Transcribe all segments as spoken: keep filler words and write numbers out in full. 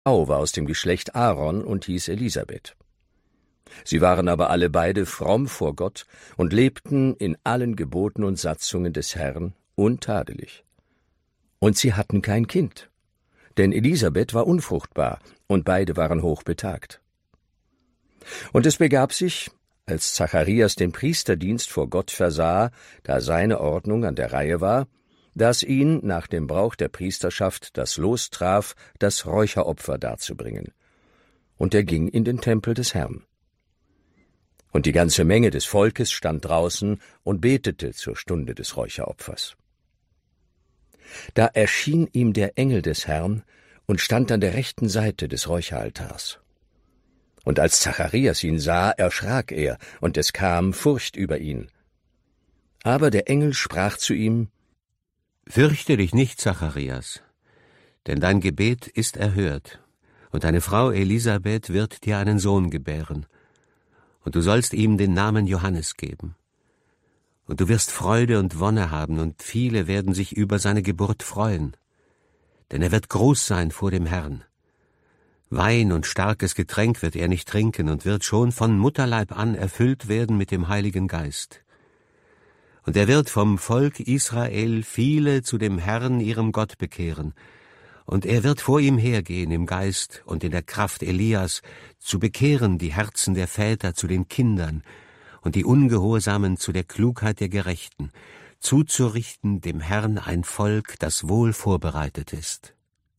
Frau war aus dem Geschlecht Aaron und hieß Elisabeth. Sie waren aber alle beide fromm vor Gott und lebten in allen Geboten und Satzungen des Herrn untadelig. Und sie hatten kein Kind, denn Elisabeth war unfruchtbar und beide waren hochbetagt. Und es begab sich, als Zacharias den Priesterdienst vor Gott versah, da seine Ordnung an der Reihe war, dass ihn nach dem Brauch der Priesterschaft das Los traf, das Räucheropfer darzubringen. Und er ging in den Tempel des Herrn. Und die ganze Menge des Volkes stand draußen und betete zur Stunde des Räucheropfers. Da erschien ihm der Engel des Herrn und stand an der rechten Seite des Räucheraltars. Und als Zacharias ihn sah, erschrak er, und es kam Furcht über ihn. Aber der Engel sprach zu ihm: Fürchte dich nicht, Zacharias, denn dein Gebet ist erhört, und deine Frau Elisabeth wird dir einen Sohn gebären, und du sollst ihm den Namen Johannes geben. Und du wirst Freude und Wonne haben, und viele werden sich über seine Geburt freuen, denn er wird groß sein vor dem Herrn. Wein und starkes Getränk wird er nicht trinken und wird schon von Mutterleib an erfüllt werden mit dem Heiligen Geist. Und er wird vom Volk Israel viele zu dem Herrn, ihrem Gott, bekehren. Und er wird vor ihm hergehen im Geist und in der Kraft Elias, zu bekehren die Herzen der Väter zu den Kindern und die Ungehorsamen zu der Klugheit der Gerechten, zuzurichten dem Herrn ein Volk, das wohl vorbereitet ist.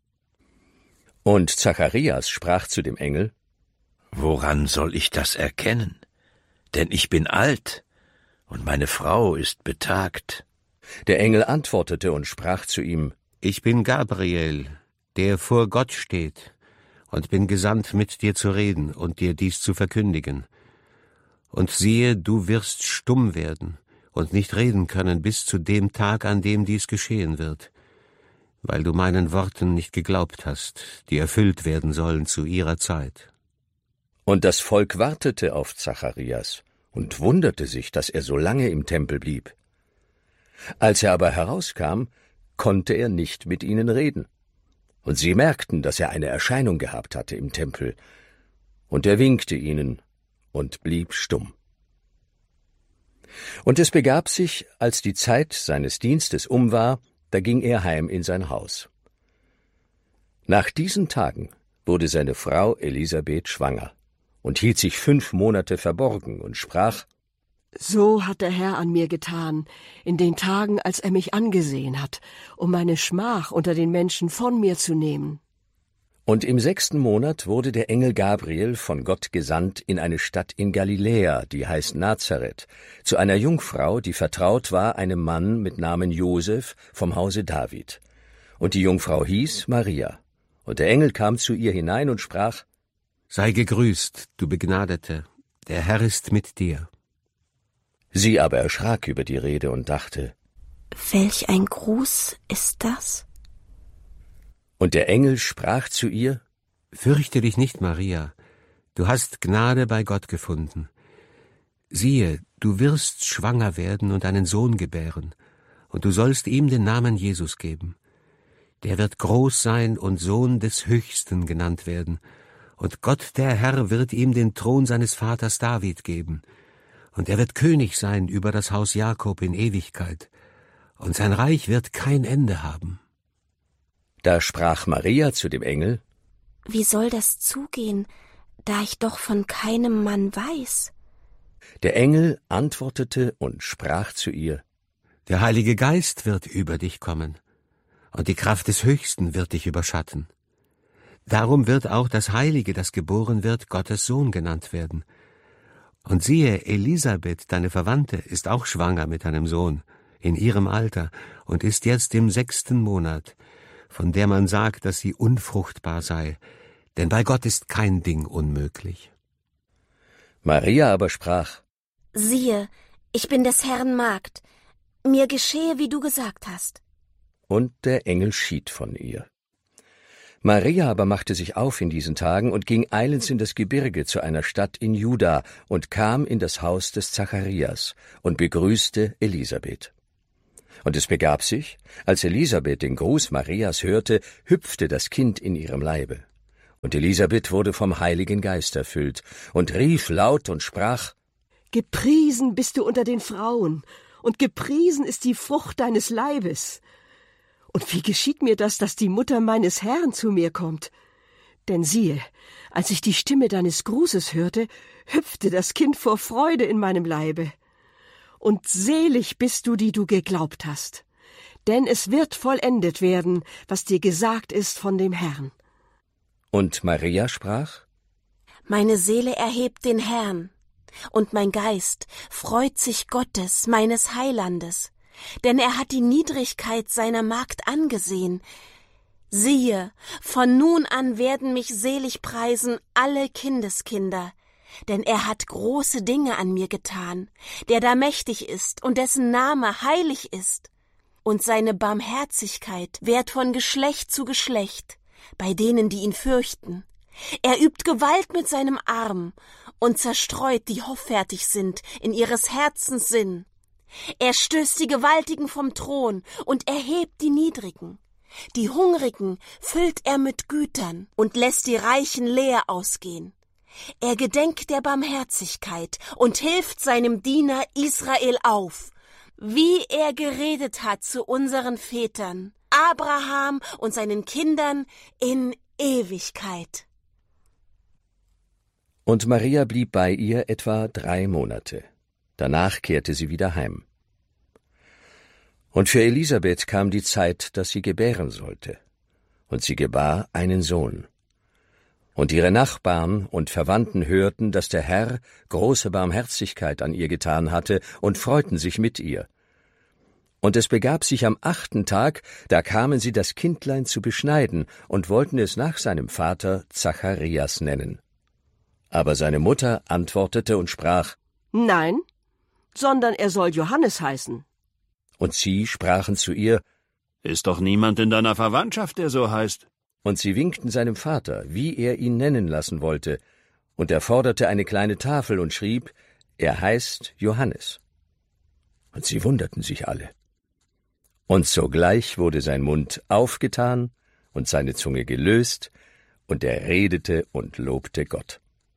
Und Zacharias sprach zu dem Engel: Woran soll ich das erkennen? Denn ich bin alt, und meine Frau ist betagt. Der Engel antwortete und sprach zu ihm: Ich bin Gabriel, der vor Gott steht, und bin gesandt, mit dir zu reden und dir dies zu verkündigen. Und siehe, du wirst stumm werden und nicht reden können bis zu dem Tag, an dem dies geschehen wird, weil du meinen Worten nicht geglaubt hast, die erfüllt werden sollen zu ihrer Zeit. Und das Volk wartete auf Zacharias und wunderte sich, dass er so lange im Tempel blieb. Als er aber herauskam, konnte er nicht mit ihnen reden. Und sie merkten, dass er eine Erscheinung gehabt hatte im Tempel. Und er winkte ihnen und blieb stumm. Und es begab sich, als die Zeit seines Dienstes um war, da ging er heim in sein Haus. Nach diesen Tagen wurde seine Frau Elisabeth schwanger und hielt sich fünf Monate verborgen und sprach: So hat der Herr an mir getan, in den Tagen, als er mich angesehen hat, um meine Schmach unter den Menschen von mir zu nehmen. Und im sechsten Monat wurde der Engel Gabriel von Gott gesandt in eine Stadt in Galiläa, die heißt Nazareth, zu einer Jungfrau, die vertraut war einem Mann mit Namen Josef vom Hause David. Und die Jungfrau hieß Maria. Und der Engel kam zu ihr hinein und sprach: Sei gegrüßt, du Begnadete, der Herr ist mit dir. Sie aber erschrak über die Rede und dachte: Welch ein Gruß ist das? Und der Engel sprach zu ihr: Fürchte dich nicht, Maria, du hast Gnade bei Gott gefunden. Siehe, du wirst schwanger werden und einen Sohn gebären, und du sollst ihm den Namen Jesus geben. Der wird groß sein und Sohn des Höchsten genannt werden, und Gott der Herr wird ihm den Thron seines Vaters David geben, und er wird König sein über das Haus Jakob in Ewigkeit, und sein Reich wird kein Ende haben. Da sprach Maria zu dem Engel: Wie soll das zugehen, da ich doch von keinem Mann weiß? Der Engel antwortete und sprach zu ihr: Der Heilige Geist wird über dich kommen, und die Kraft des Höchsten wird dich überschatten. Darum wird auch das Heilige, das geboren wird, Gottes Sohn genannt werden. Und siehe, Elisabeth, deine Verwandte, ist auch schwanger mit einem Sohn, in ihrem Alter, und ist jetzt im sechsten Monat, von der man sagt, dass sie unfruchtbar sei, denn bei Gott ist kein Ding unmöglich. Maria aber sprach: Siehe, ich bin des Herrn Magd, mir geschehe, wie du gesagt hast. Und der Engel schied von ihr. Maria aber machte sich auf in diesen Tagen und ging eilends in das Gebirge zu einer Stadt in Juda und kam in das Haus des Zacharias und begrüßte Elisabeth. Und es begab sich, als Elisabeth den Gruß Marias hörte, hüpfte das Kind in ihrem Leibe. Und Elisabeth wurde vom Heiligen Geist erfüllt und rief laut und sprach: Gepriesen bist du unter den Frauen, und gepriesen ist die Frucht deines Leibes. Und wie geschieht mir das, dass die Mutter meines Herrn zu mir kommt? Denn siehe, als ich die Stimme deines Grußes hörte, hüpfte das Kind vor Freude in meinem Leibe. Und selig bist du, die du geglaubt hast. Denn es wird vollendet werden, was dir gesagt ist von dem Herrn. Und Maria sprach: Meine Seele erhebt den Herrn, und mein Geist freut sich Gottes, meines Heilandes, denn er hat die Niedrigkeit seiner Magd angesehen. Siehe, von nun an werden mich selig preisen alle Kindeskinder, denn er hat große Dinge an mir getan, der da mächtig ist und dessen Name heilig ist. Und seine Barmherzigkeit währt von Geschlecht zu Geschlecht, bei denen, die ihn fürchten. Er übt Gewalt mit seinem Arm und zerstreut, die hoffärtig sind, in ihres Herzens Sinn. Er stößt die Gewaltigen vom Thron und erhebt die Niedrigen. Die Hungrigen füllt er mit Gütern und lässt die Reichen leer ausgehen. Er gedenkt der Barmherzigkeit und hilft seinem Diener Israel auf, wie er geredet hat zu unseren Vätern, Abraham und seinen Kindern in Ewigkeit. Und Maria blieb bei ihr etwa drei Monate. Danach kehrte sie wieder heim. Und für Elisabeth kam die Zeit, dass sie gebären sollte. Und sie gebar einen Sohn. Und ihre Nachbarn und Verwandten hörten, dass der Herr große Barmherzigkeit an ihr getan hatte, und freuten sich mit ihr. Und es begab sich am achten Tag, da kamen sie das Kindlein zu beschneiden und wollten es nach seinem Vater Zacharias nennen. Aber seine Mutter antwortete und sprach: Nein, sondern er soll Johannes heißen. Und sie sprachen zu ihr: Ist doch niemand in deiner Verwandtschaft, der so heißt. Und sie winkten seinem Vater, wie er ihn nennen lassen wollte, und er forderte eine kleine Tafel und schrieb: Er heißt Johannes. Und sie wunderten sich alle. Und sogleich wurde sein Mund aufgetan und seine Zunge gelöst, und er redete und lobte Gott.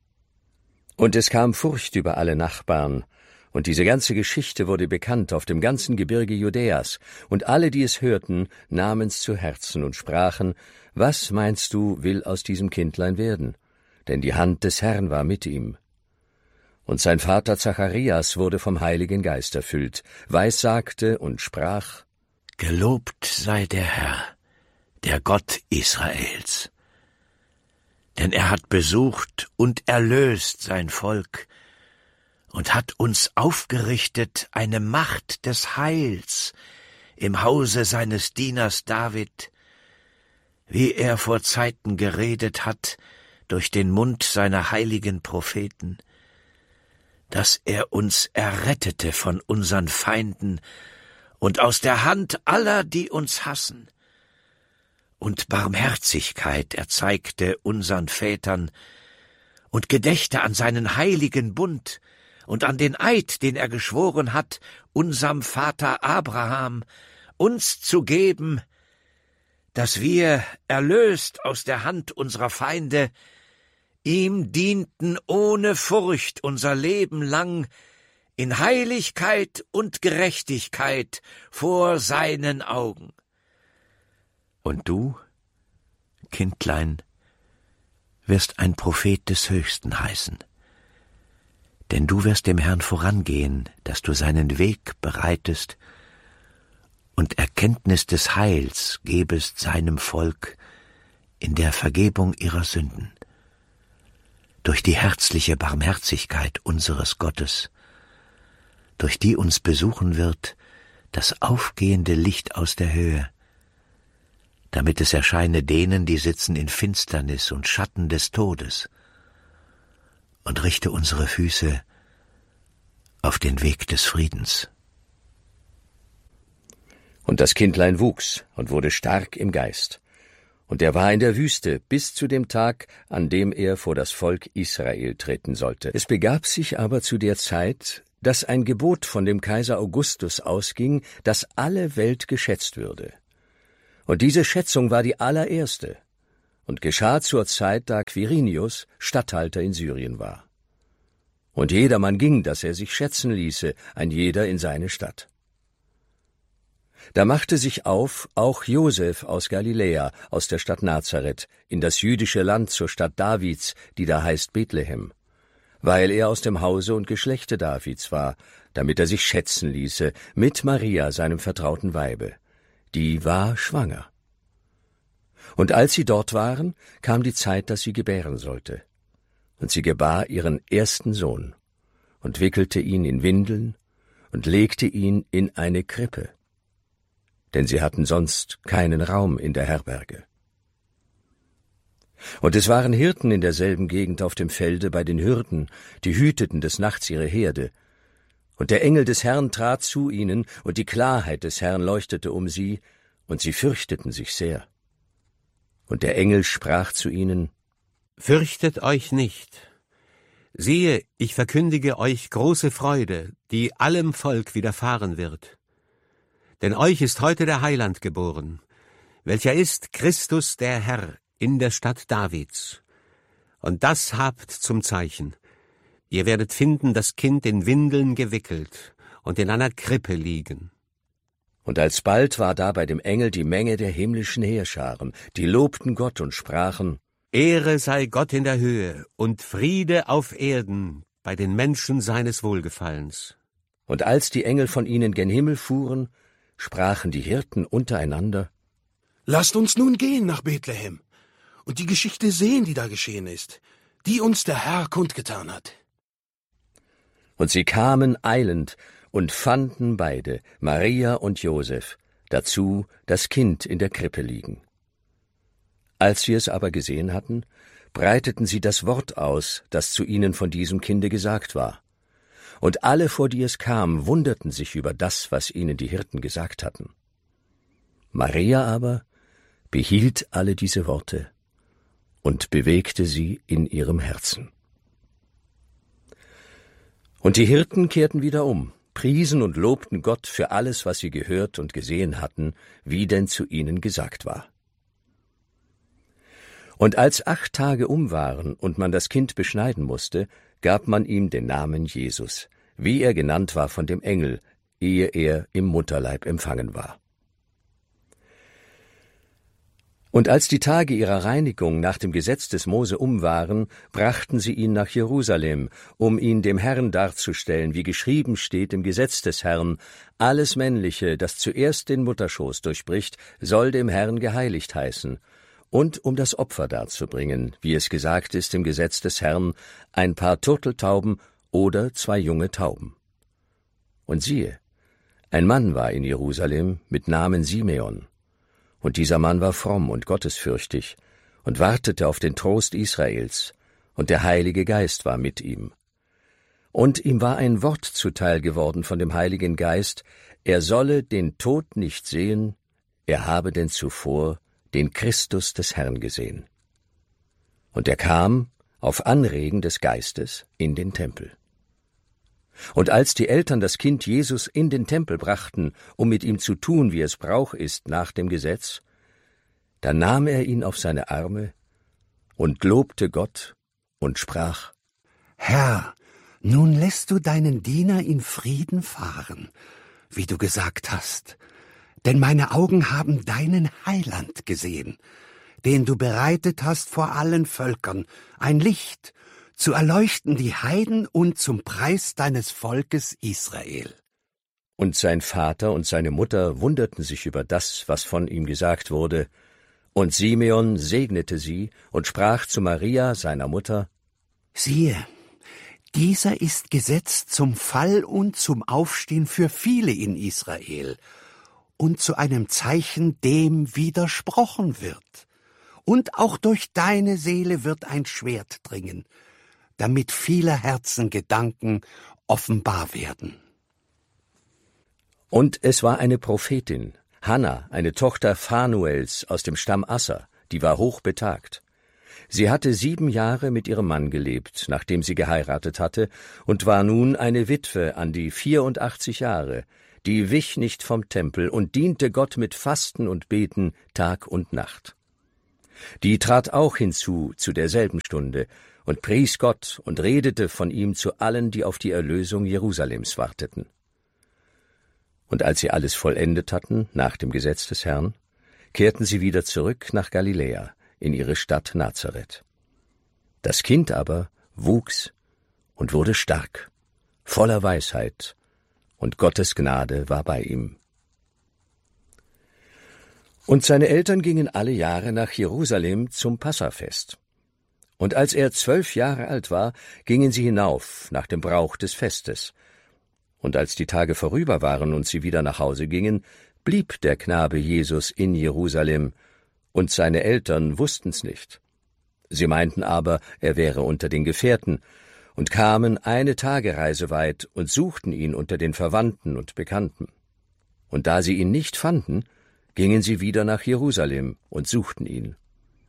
Und es kam Furcht über alle Nachbarn, und diese ganze Geschichte wurde bekannt auf dem ganzen Gebirge Judäas, und alle, die es hörten, nahmen's zu Herzen und sprachen: Was meinst du, will aus diesem Kindlein werden? Denn die Hand des Herrn war mit ihm. Und sein Vater Zacharias wurde vom Heiligen Geist erfüllt, weissagte und sprach: Gelobt sei der Herr, der Gott Israels. Denn er hat besucht und erlöst sein Volk und hat uns aufgerichtet eine Macht des Heils im Hause seines Dieners David, wie er vor Zeiten geredet hat durch den Mund seiner heiligen Propheten, dass er uns errettete von unseren Feinden und aus der Hand aller, die uns hassen, und Barmherzigkeit erzeigte unseren Vätern und gedächte an seinen heiligen Bund und an den Eid, den er geschworen hat, unserem Vater Abraham, uns zu geben, dass wir, erlöst aus der Hand unserer Feinde, ihm dienten ohne Furcht unser Leben lang, in Heiligkeit und Gerechtigkeit vor seinen Augen. Und du, Kindlein, wirst ein Prophet des Höchsten heißen, denn du wirst dem Herrn vorangehen, dass du seinen Weg bereitest und Erkenntnis des Heils gebest seinem Volk in der Vergebung ihrer Sünden, durch die herzliche Barmherzigkeit unseres Gottes, durch die uns besuchen wird das aufgehende Licht aus der Höhe, damit es erscheine denen, die sitzen in Finsternis und Schatten des Todes, und richte unsere Füße auf den Weg des Friedens. Und das Kindlein wuchs und wurde stark im Geist. Und er war in der Wüste bis zu dem Tag, an dem er vor das Volk Israel treten sollte. Es begab sich aber zu der Zeit, dass ein Gebot von dem Kaiser Augustus ausging, dass alle Welt geschätzt würde. Und diese Schätzung war die allererste. und geschah zur Zeit, da Quirinius Statthalter in Syrien war. Und jedermann ging, dass er sich schätzen ließe, ein jeder in seine Stadt. Da machte sich auf auch Josef aus Galiläa, aus der Stadt Nazareth, in das jüdische Land zur Stadt Davids, die da heißt Bethlehem, weil er aus dem Hause und Geschlechte Davids war, damit er sich schätzen ließe mit Maria, seinem vertrauten Weibe. Die war schwanger. Und als sie dort waren, kam die Zeit, dass sie gebären sollte. Und sie gebar ihren ersten Sohn und wickelte ihn in Windeln und legte ihn in eine Krippe, denn sie hatten sonst keinen Raum in der Herberge. Und es waren Hirten in derselben Gegend auf dem Felde bei den Hürden, die hüteten des Nachts ihre Herde. Und der Engel des Herrn trat zu ihnen, und die Klarheit des Herrn leuchtete um sie, und sie fürchteten sich sehr. Und der Engel sprach zu ihnen: Fürchtet euch nicht. Siehe, ich verkündige euch große Freude, die allem Volk widerfahren wird. Denn euch ist heute der Heiland geboren, welcher ist Christus der Herr in der Stadt Davids. Und das habt zum Zeichen: Ihr werdet finden das Kind in Windeln gewickelt und in einer Krippe liegen. Und alsbald war da bei dem Engel die Menge der himmlischen Heerscharen, die lobten Gott und sprachen: Ehre sei Gott in der Höhe und Friede auf Erden bei den Menschen seines Wohlgefallens. Und als die Engel von ihnen gen Himmel fuhren, sprachen die Hirten untereinander: Lasst uns nun gehen nach Bethlehem und die Geschichte sehen, die da geschehen ist, die uns der Herr kundgetan hat. Und sie kamen eilend und fanden beide, Maria und Josef, dazu das Kind in der Krippe liegen. Als sie es aber gesehen hatten, breiteten sie das Wort aus, das zu ihnen von diesem Kinde gesagt war. Und alle, vor die es kam, wunderten sich über das, was ihnen die Hirten gesagt hatten. Maria aber behielt alle diese Worte und bewegte sie in ihrem Herzen. Und die Hirten kehrten wieder um, priesen und lobten Gott für alles, was sie gehört und gesehen hatten, wie denn zu ihnen gesagt war. Und als acht Tage um waren und man das Kind beschneiden musste, gab man ihm den Namen Jesus, wie er genannt war von dem Engel, ehe er im Mutterleib empfangen war. Und als die Tage ihrer Reinigung nach dem Gesetz des Mose um waren, brachten sie ihn nach Jerusalem, um ihn dem Herrn darzustellen, wie geschrieben steht im Gesetz des Herrn: Alles Männliche, das zuerst den Mutterschoß durchbricht, soll dem Herrn geheiligt heißen. Und um das Opfer darzubringen, wie es gesagt ist im Gesetz des Herrn, ein paar Turteltauben oder zwei junge Tauben. Und siehe, ein Mann war in Jerusalem mit Namen Simeon. Und dieser Mann war fromm und gottesfürchtig und wartete auf den Trost Israels, und der Heilige Geist war mit ihm. Und ihm war ein Wort zuteil geworden von dem Heiligen Geist, er solle den Tod nicht sehen, er habe denn zuvor den Christus des Herrn gesehen. Und er kam, auf Anregen des Geistes, in den Tempel. Und als die Eltern das Kind Jesus in den Tempel brachten, um mit ihm zu tun, wie es Brauch ist nach dem Gesetz, da nahm er ihn auf seine Arme und lobte Gott und sprach: Herr, nun lässt du deinen Diener in Frieden fahren, wie du gesagt hast, denn meine Augen haben deinen Heiland gesehen, den du bereitet hast vor allen Völkern, ein Licht, zu erleuchten die Heiden und zum Preis deines Volkes Israel. Und sein Vater und seine Mutter wunderten sich über das, was von ihm gesagt wurde, und Simeon segnete sie und sprach zu Maria, seiner Mutter: Siehe, dieser ist gesetzt zum Fall und zum Aufstehen für viele in Israel und zu einem Zeichen, dem widersprochen wird. Und auch durch deine Seele wird ein Schwert dringen, damit vieler Herzen Gedanken offenbar werden. Und es war eine Prophetin, Hanna, eine Tochter Phanuels aus dem Stamm Asser, die war hochbetagt. Sie hatte sieben Jahre mit ihrem Mann gelebt, nachdem sie geheiratet hatte, und war nun eine Witwe an die vierundachtzig Jahre, die wich nicht vom Tempel und diente Gott mit Fasten und Beten Tag und Nacht. Die trat auch hinzu zu derselben Stunde und pries Gott und redete von ihm zu allen, die auf die Erlösung Jerusalems warteten. Und als sie alles vollendet hatten, nach dem Gesetz des Herrn, kehrten sie wieder zurück nach Galiläa, in ihre Stadt Nazareth. Das Kind aber wuchs und wurde stark, voller Weisheit, und Gottes Gnade war bei ihm. Und seine Eltern gingen alle Jahre nach Jerusalem zum Passafest. Und als er zwölf Jahre alt war, gingen sie hinauf nach dem Brauch des Festes. Und als die Tage vorüber waren und sie wieder nach Hause gingen, blieb der Knabe Jesus in Jerusalem, und seine Eltern wussten's nicht. Sie meinten aber, er wäre unter den Gefährten, und kamen eine Tagereise weit und suchten ihn unter den Verwandten und Bekannten. Und da sie ihn nicht fanden, gingen sie wieder nach Jerusalem und suchten ihn.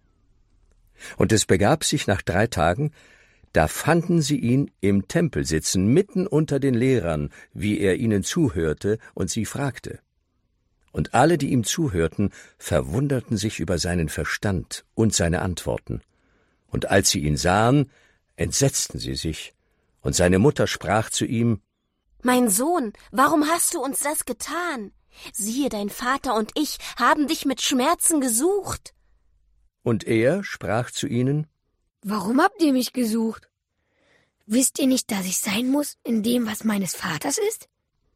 Und es begab sich nach drei Tagen, da fanden sie ihn im Tempel sitzen, mitten unter den Lehrern, wie er ihnen zuhörte und sie fragte. Und alle, die ihm zuhörten, verwunderten sich über seinen Verstand und seine Antworten. Und als sie ihn sahen, entsetzten sie sich. Und seine Mutter sprach zu ihm: »Mein Sohn, warum hast du uns das getan? Siehe, dein Vater und ich haben dich mit Schmerzen gesucht.« Und er sprach zu ihnen: »Warum habt ihr mich gesucht? Wisst ihr nicht, dass ich sein muss in dem, was meines Vaters ist?«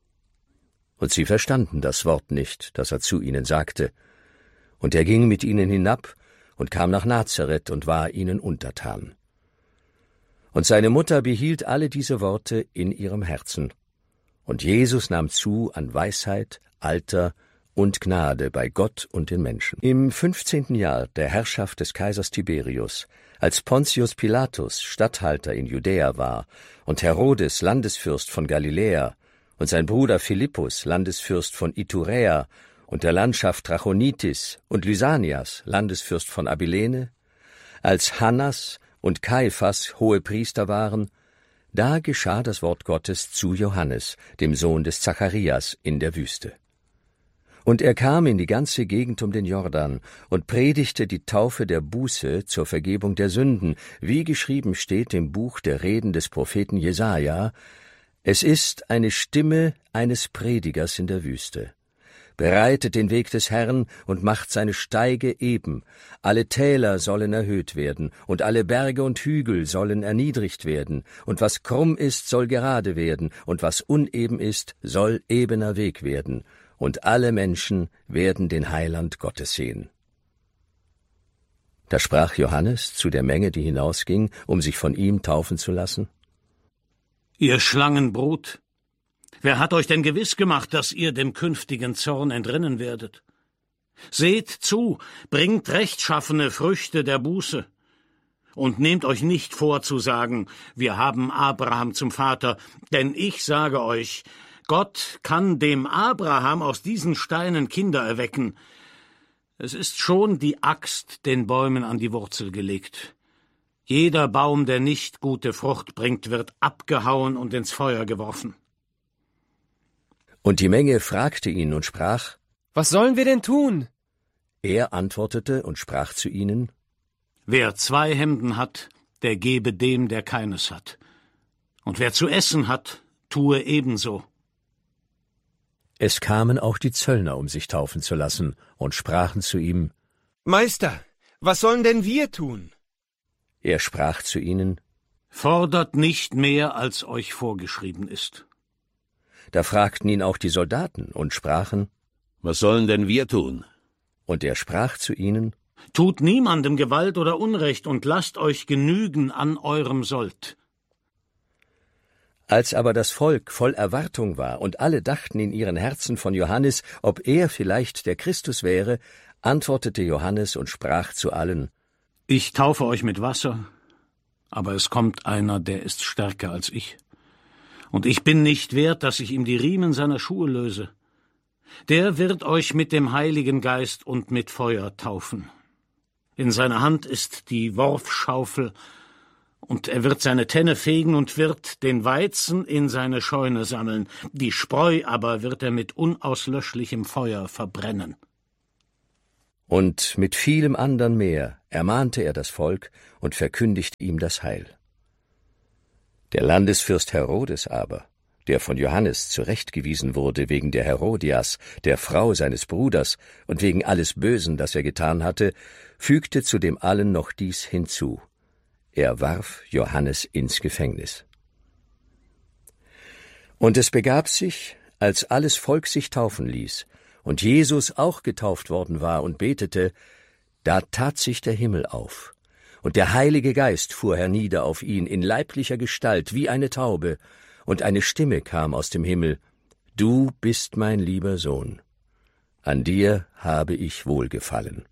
Und sie verstanden das Wort nicht, das er zu ihnen sagte. Und er ging mit ihnen hinab und kam nach Nazareth und war ihnen untertan. Und seine Mutter behielt alle diese Worte in ihrem Herzen. Und Jesus nahm zu an Weisheit, Alter und Gnade bei Gott und den Menschen. Im fünfzehnten Jahr der Herrschaft des Kaisers Tiberius, als Pontius Pilatus Statthalter in Judäa war und Herodes Landesfürst von Galiläa und sein Bruder Philippus Landesfürst von Iturea und der Landschaft Trachonitis und Lysanias Landesfürst von Abilene, als Hannas und Kaiphas hohe Priester waren, da geschah das Wort Gottes zu Johannes, dem Sohn des Zacharias, in der Wüste. Und er kam in die ganze Gegend um den Jordan und predigte die Taufe der Buße zur Vergebung der Sünden, wie geschrieben steht im Buch der Reden des Propheten Jesaja: Es ist eine Stimme eines Predigers in der Wüste. Bereitet den Weg des Herrn und macht seine Steige eben. Alle Täler sollen erhöht werden, und alle Berge und Hügel sollen erniedrigt werden, und was krumm ist, soll gerade werden, und was uneben ist, soll ebener Weg werden, und alle Menschen werden den Heiland Gottes sehen. Da sprach Johannes zu der Menge, die hinausging, um sich von ihm taufen zu lassen: Ihr Schlangenbrut, wer hat euch denn gewiss gemacht, dass ihr dem künftigen Zorn entrinnen werdet? Seht zu, bringt rechtschaffene Früchte der Buße. Und nehmt euch nicht vor zu sagen, wir haben Abraham zum Vater, denn ich sage euch, Gott kann dem Abraham aus diesen Steinen Kinder erwecken. Es ist schon die Axt den Bäumen an die Wurzel gelegt. Jeder Baum, der nicht gute Frucht bringt, wird abgehauen und ins Feuer geworfen. Und die Menge fragte ihn und sprach: Was sollen wir denn tun? Er antwortete und sprach zu ihnen: Wer zwei Hemden hat, der gebe dem, der keines hat. Und wer zu essen hat, tue ebenso. Es kamen auch die Zöllner, um sich taufen zu lassen, und sprachen zu ihm: Meister, was sollen denn wir tun? Er sprach zu ihnen: Fordert nicht mehr, als euch vorgeschrieben ist. Da fragten ihn auch die Soldaten und sprachen: Was sollen denn wir tun? Und er sprach zu ihnen: Tut niemandem Gewalt oder Unrecht und lasst euch genügen an eurem Sold. Als aber das Volk voll Erwartung war und alle dachten in ihren Herzen von Johannes, ob er vielleicht der Christus wäre, antwortete Johannes und sprach zu allen: Ich taufe euch mit Wasser, aber es kommt einer, der ist stärker als ich. Und ich bin nicht wert, dass ich ihm die Riemen seiner Schuhe löse. Der wird euch mit dem Heiligen Geist und mit Feuer taufen. In seiner Hand ist die Worfschaufel, und er wird seine Tenne fegen und wird den Weizen in seine Scheune sammeln, die Spreu aber wird er mit unauslöschlichem Feuer verbrennen. Und mit vielem andern mehr ermahnte er das Volk und verkündigte ihm das Heil. Der Landesfürst Herodes aber, der von Johannes zurechtgewiesen wurde wegen der Herodias, der Frau seines Bruders, und wegen alles Bösen, das er getan hatte, fügte zu dem allen noch dies hinzu: Er warf Johannes ins Gefängnis. Und es begab sich, als alles Volk sich taufen ließ und Jesus auch getauft worden war und betete, da tat sich der Himmel auf, und der Heilige Geist fuhr hernieder auf ihn in leiblicher Gestalt wie eine Taube, und eine Stimme kam aus dem Himmel: Du bist mein lieber Sohn, an dir habe ich wohlgefallen.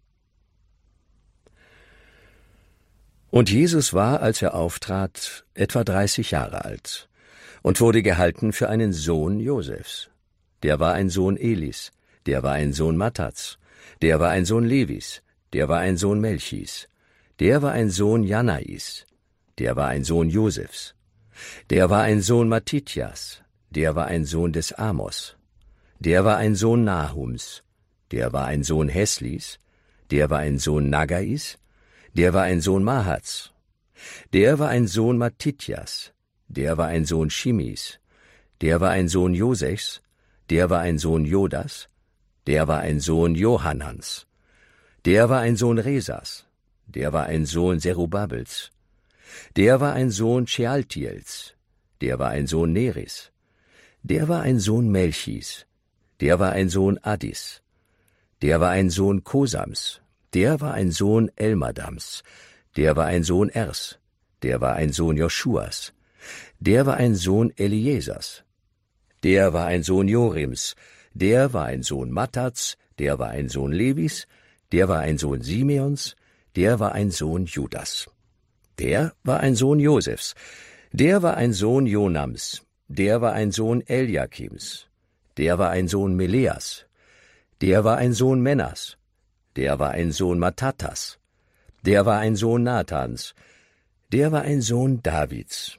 Und Jesus war, als er auftrat, etwa dreißig Jahre alt und wurde gehalten für einen Sohn Josefs. Der war ein Sohn Elis, der war ein Sohn Mattats, der war ein Sohn Levis, der war ein Sohn Melchis, der war ein Sohn Janais, der war ein Sohn Josefs, der war ein Sohn Mattithias, der war ein Sohn des Amos, der war ein Sohn Nahums, der war ein Sohn Heslis, der war ein Sohn Nagais, der war ein Sohn Mahats, der war ein Sohn Mattithias, der war ein Sohn Shimis, der war ein Sohn Josechs, der war ein Sohn Jodas, der war ein Sohn Johannans, der war ein Sohn Resas, der war ein Sohn Zerubabels, der war ein Sohn Shealtiels, der war ein Sohn Neris, der war ein Sohn Melchis, der war ein Sohn Addis, der war ein Sohn Kosams, der war ein Sohn Elmadams, der war ein Sohn Ers, der war ein Sohn Joschuas, der war ein Sohn Eliesers, der war ein Sohn Jorims, der war ein Sohn Mattats, der war ein Sohn Levis, der war ein Sohn Simeons, der war ein Sohn Judas, der war ein Sohn Josefs, der war ein Sohn Jonams, der war ein Sohn Eliakims, der war ein Sohn Meleas, der war ein Sohn Menas, der war ein Sohn Mattattas, der war ein Sohn Nathans, der war ein Sohn Davids,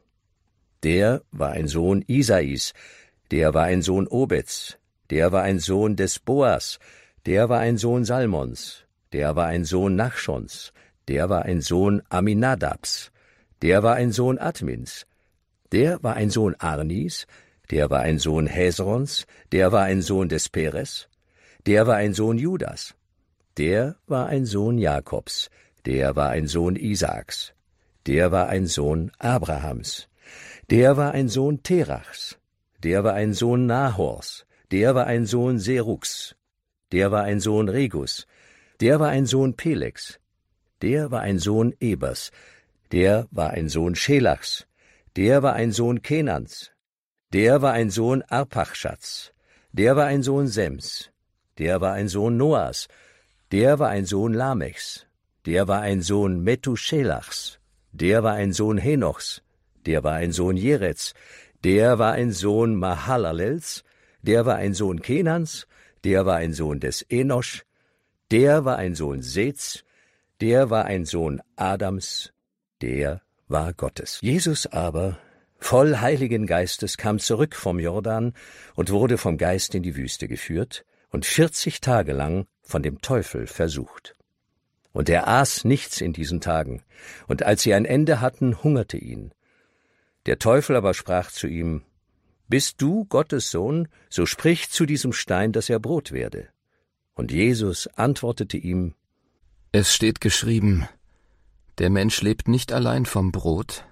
der war ein Sohn Isais, der war ein Sohn Obeds, der war ein Sohn des Boas, der war ein Sohn Salmons, der war ein Sohn Nachschons, der war ein Sohn Aminadabs, der war ein Sohn Admins, der war ein Sohn Arnis, der war ein Sohn Hesrons, der war ein Sohn des Peres, der war ein Sohn Judas, der war ein Sohn Jakobs, der war ein Sohn Isaaks, der war ein Sohn Abrahams, der war ein Sohn Terachs, der war ein Sohn Nahors, der war ein Sohn Serugs, der war ein Sohn Regus, der war ein Sohn Pelegs, der war ein Sohn Ebers, der war ein Sohn Schelachs, der war ein Sohn Kenans, der war ein Sohn Arpachschats, der war ein Sohn Sems, der war ein Sohn Noas, der war ein Sohn Lamechs, der war ein Sohn Methuselachs, der war ein Sohn Henochs, der war ein Sohn Jerets, der war ein Sohn Mahalalels, der war ein Sohn Kenans, der war ein Sohn des Enosch, der war ein Sohn Seths, der war ein Sohn Adams, der war Gottes. Jesus aber, voll Heiligen Geistes, kam zurück vom Jordan und wurde vom Geist in die Wüste geführt und vierzig Tage lang von dem Teufel versucht. Und er aß nichts in diesen Tagen, und als sie ein Ende hatten, hungerte ihn. Der Teufel aber sprach zu ihm: Bist du Gottes Sohn, so sprich zu diesem Stein, dass er Brot werde. Und Jesus antwortete ihm: Es steht geschrieben, der Mensch lebt nicht allein vom Brot.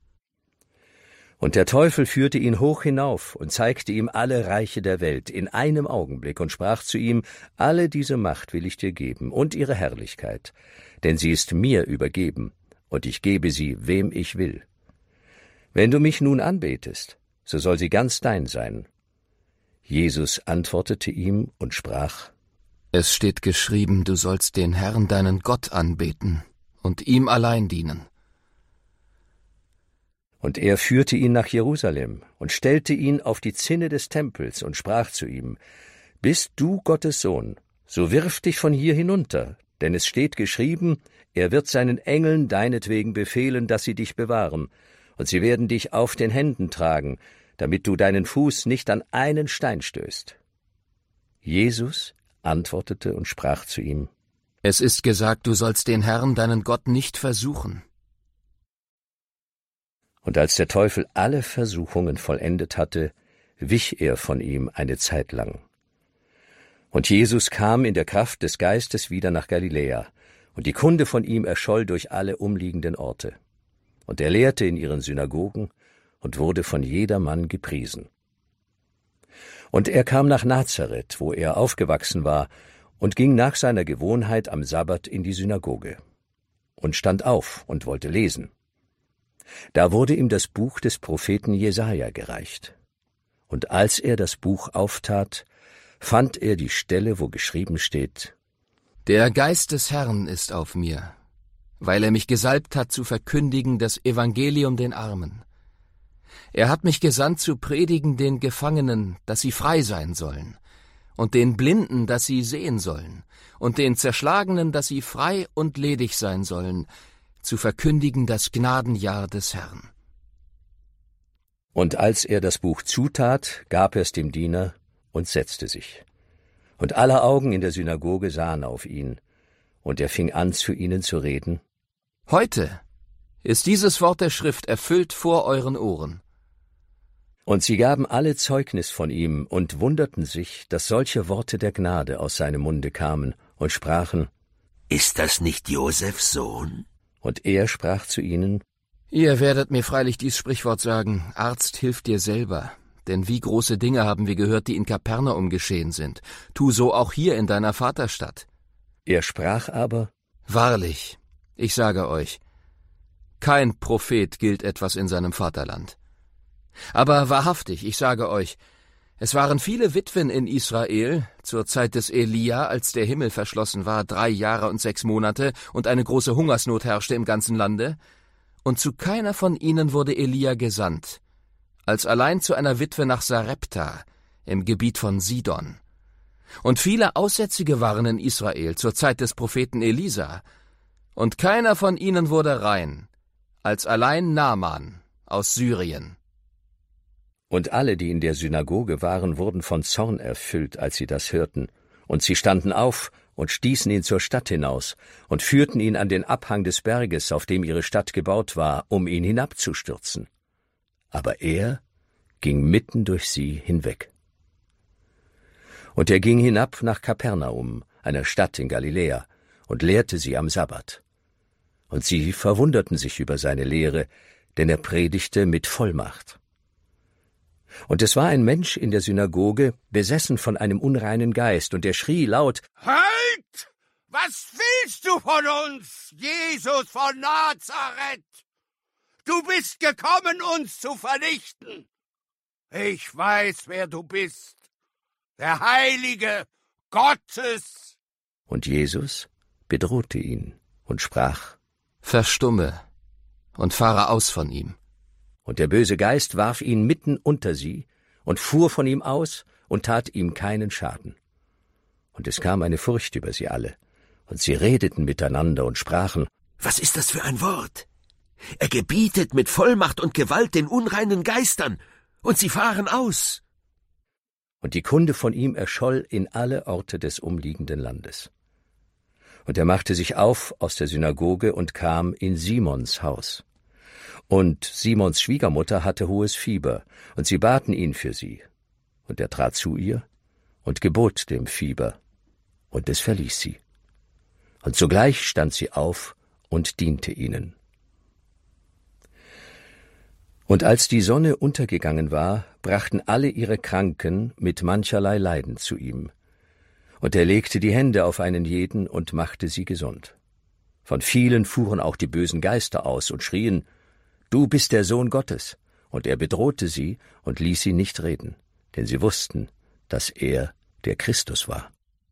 Und der Teufel führte ihn hoch hinauf und zeigte ihm alle Reiche der Welt in einem Augenblick und sprach zu ihm: Alle diese Macht will ich dir geben und ihre Herrlichkeit, denn sie ist mir übergeben, und ich gebe sie, wem ich will. Wenn du mich nun anbetest, so soll sie ganz dein sein. Jesus antwortete ihm und sprach: Es steht geschrieben, du sollst den Herrn, deinen Gott, anbeten und ihm allein dienen. Und er führte ihn nach Jerusalem und stellte ihn auf die Zinne des Tempels und sprach zu ihm: Bist du Gottes Sohn, so wirf dich von hier hinunter, denn es steht geschrieben, er wird seinen Engeln deinetwegen befehlen, dass sie dich bewahren, und sie werden dich auf den Händen tragen, damit du deinen Fuß nicht an einen Stein stößt. Jesus antwortete und sprach zu ihm: Es ist gesagt, du sollst den Herrn, deinen Gott, nicht versuchen. Und als der Teufel alle Versuchungen vollendet hatte, wich er von ihm eine Zeit lang. Und Jesus kam in der Kraft des Geistes wieder nach Galiläa, und die Kunde von ihm erscholl durch alle umliegenden Orte. Und er lehrte in ihren Synagogen und wurde von jedermann gepriesen. Und er kam nach Nazareth, wo er aufgewachsen war, und ging nach seiner Gewohnheit am Sabbat in die Synagoge und stand auf und wollte lesen. Da wurde ihm das Buch des Propheten Jesaja gereicht. Und als er das Buch auftat, fand er die Stelle, wo geschrieben steht: Der Geist des Herrn ist auf mir, weil er mich gesalbt hat, zu verkündigen das Evangelium den Armen. Er hat mich gesandt, zu predigen den Gefangenen, dass sie frei sein sollen, und den Blinden, dass sie sehen sollen, und den Zerschlagenen, dass sie frei und ledig sein sollen, zu verkündigen das Gnadenjahr des Herrn. Und als er das Buch zutat, gab er es dem Diener und setzte sich. Und aller Augen in der Synagoge sahen auf ihn, und er fing an, zu ihnen zu reden: Heute ist dieses Wort der Schrift erfüllt vor euren Ohren. Und sie gaben alle Zeugnis von ihm und wunderten sich, dass solche Worte der Gnade aus seinem Munde kamen, und sprachen: Ist das nicht Josefs Sohn? Und er sprach zu ihnen: Ihr werdet mir freilich dies Sprichwort sagen: Arzt, hilf dir selber. Denn wie große Dinge haben wir gehört, die in Kapernaum geschehen sind. Tu so auch hier in deiner Vaterstadt. Er sprach aber: Wahrlich, ich sage euch, kein Prophet gilt etwas in seinem Vaterland. Aber wahrhaftig, ich sage euch, es waren viele Witwen in Israel zur Zeit des Elia, als der Himmel verschlossen war, drei Jahre und sechs Monate, und eine große Hungersnot herrschte im ganzen Lande, und zu keiner von ihnen wurde Elia gesandt, als allein zu einer Witwe nach Sarepta im Gebiet von Sidon. Und viele Aussätzige waren in Israel zur Zeit des Propheten Elisa, und keiner von ihnen wurde rein, als allein Naaman aus Syrien. Und alle, die in der Synagoge waren, wurden von Zorn erfüllt, als sie das hörten. Und sie standen auf und stießen ihn zur Stadt hinaus und führten ihn an den Abhang des Berges, auf dem ihre Stadt gebaut war, um ihn hinabzustürzen. Aber er ging mitten durch sie hinweg. Und er ging hinab nach Kapernaum, einer Stadt in Galiläa, und lehrte sie am Sabbat. Und sie verwunderten sich über seine Lehre, denn er predigte mit Vollmacht. Und es war ein Mensch in der Synagoge, besessen von einem unreinen Geist, und er schrie laut: Halt! Was willst du von uns, Jesus von Nazareth? Du bist gekommen, uns zu vernichten. Ich weiß, wer du bist, der Heilige Gottes. Und Jesus bedrohte ihn und sprach: Verstumme und fahre aus von ihm. Und der böse Geist warf ihn mitten unter sie und fuhr von ihm aus und tat ihm keinen Schaden. Und es kam eine Furcht über sie alle, und sie redeten miteinander und sprachen: Was ist das für ein Wort? Er gebietet mit Vollmacht und Gewalt den unreinen Geistern, und sie fahren aus. Und die Kunde von ihm erscholl in alle Orte des umliegenden Landes. Und er machte sich auf aus der Synagoge und kam in Simons Haus. Und Simons Schwiegermutter hatte hohes Fieber, und sie baten ihn für sie. Und er trat zu ihr und gebot dem Fieber, und es verließ sie. Und sogleich stand sie auf und diente ihnen. Und als die Sonne untergegangen war, brachten alle ihre Kranken mit mancherlei Leiden zu ihm. Und er legte die Hände auf einen jeden und machte sie gesund. Von vielen fuhren auch die bösen Geister aus und schrien: Du bist der Sohn Gottes. Und er bedrohte sie und ließ sie nicht reden, denn sie wussten, dass er der Christus war.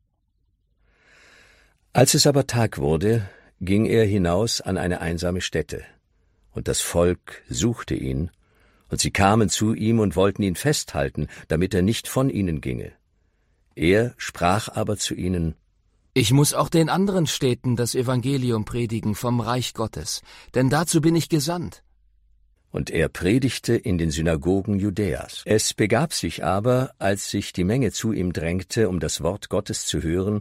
Als es aber Tag wurde, ging er hinaus an eine einsame Stätte, und das Volk suchte ihn, und sie kamen zu ihm und wollten ihn festhalten, damit er nicht von ihnen ginge. Er sprach aber zu ihnen: Ich muß auch den anderen Städten das Evangelium predigen vom Reich Gottes, denn dazu bin ich gesandt. Und er predigte in den Synagogen Judäas. Es begab sich aber, als sich die Menge zu ihm drängte, um das Wort Gottes zu hören,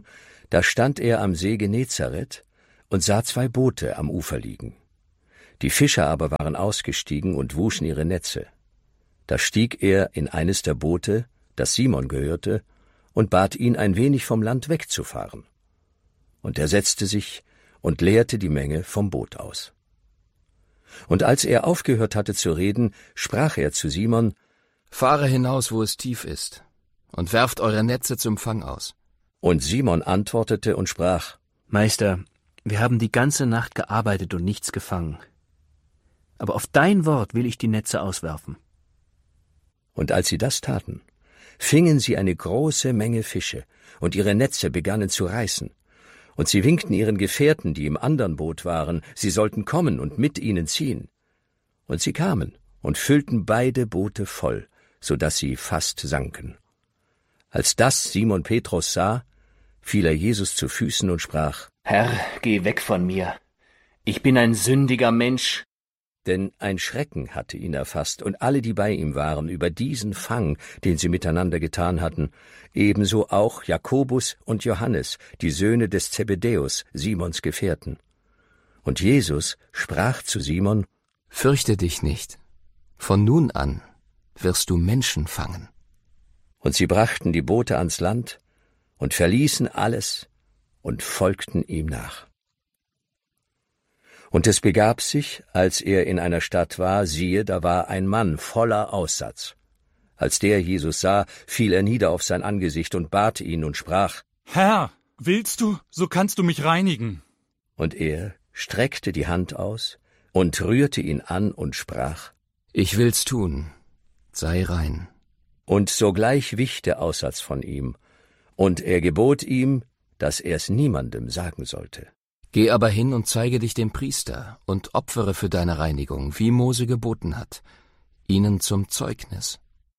Da stand er am See Genezareth und sah zwei Boote am Ufer liegen. Die Fischer aber waren ausgestiegen und wuschen ihre Netze. Da stieg er in eines der Boote, das Simon gehörte, und bat ihn, ein wenig vom Land wegzufahren. Und er setzte sich und leerte die Menge vom Boot aus. Und als er aufgehört hatte zu reden, sprach er zu Simon: »Fahre hinaus, wo es tief ist, und werft eure Netze zum Fang aus.« Und Simon antwortete und sprach: »Meister, wir haben die ganze Nacht gearbeitet und nichts gefangen. Aber auf dein Wort will ich die Netze auswerfen.« Und als sie das taten, fingen sie eine große Menge Fische, und ihre Netze begannen zu reißen. Und sie winkten ihren Gefährten, die im andern Boot waren, sie sollten kommen und mit ihnen ziehen. Und sie kamen und füllten beide Boote voll, so dass sie fast sanken. Als das Simon Petrus sah, fiel er Jesus zu Füßen und sprach: »Herr, geh weg von mir. Ich bin ein sündiger Mensch.« Denn ein Schrecken hatte ihn erfasst und alle, die bei ihm waren, über diesen Fang, den sie miteinander getan hatten, ebenso auch Jakobus und Johannes, die Söhne des Zebedäus, Simons Gefährten. Und Jesus sprach zu Simon: »Fürchte dich nicht. Von nun an wirst du Menschen fangen.« Und sie brachten die Boote ans Land und verließen alles und folgten ihm nach. Und es begab sich, als er in einer Stadt war, siehe, da war ein Mann voller Aussatz. Als der Jesus sah, fiel er nieder auf sein Angesicht und bat ihn und sprach: »Herr, willst du, so kannst du mich reinigen.« Und er streckte die Hand aus und rührte ihn an und sprach: »Ich will's tun, sei rein.« Und sogleich wich der Aussatz von ihm, und er gebot ihm, dass er's niemandem sagen sollte. Geh aber hin und zeige dich dem Priester und opfere für deine Reinigung, wie Mose geboten hat, ihnen zum Zeugnis.«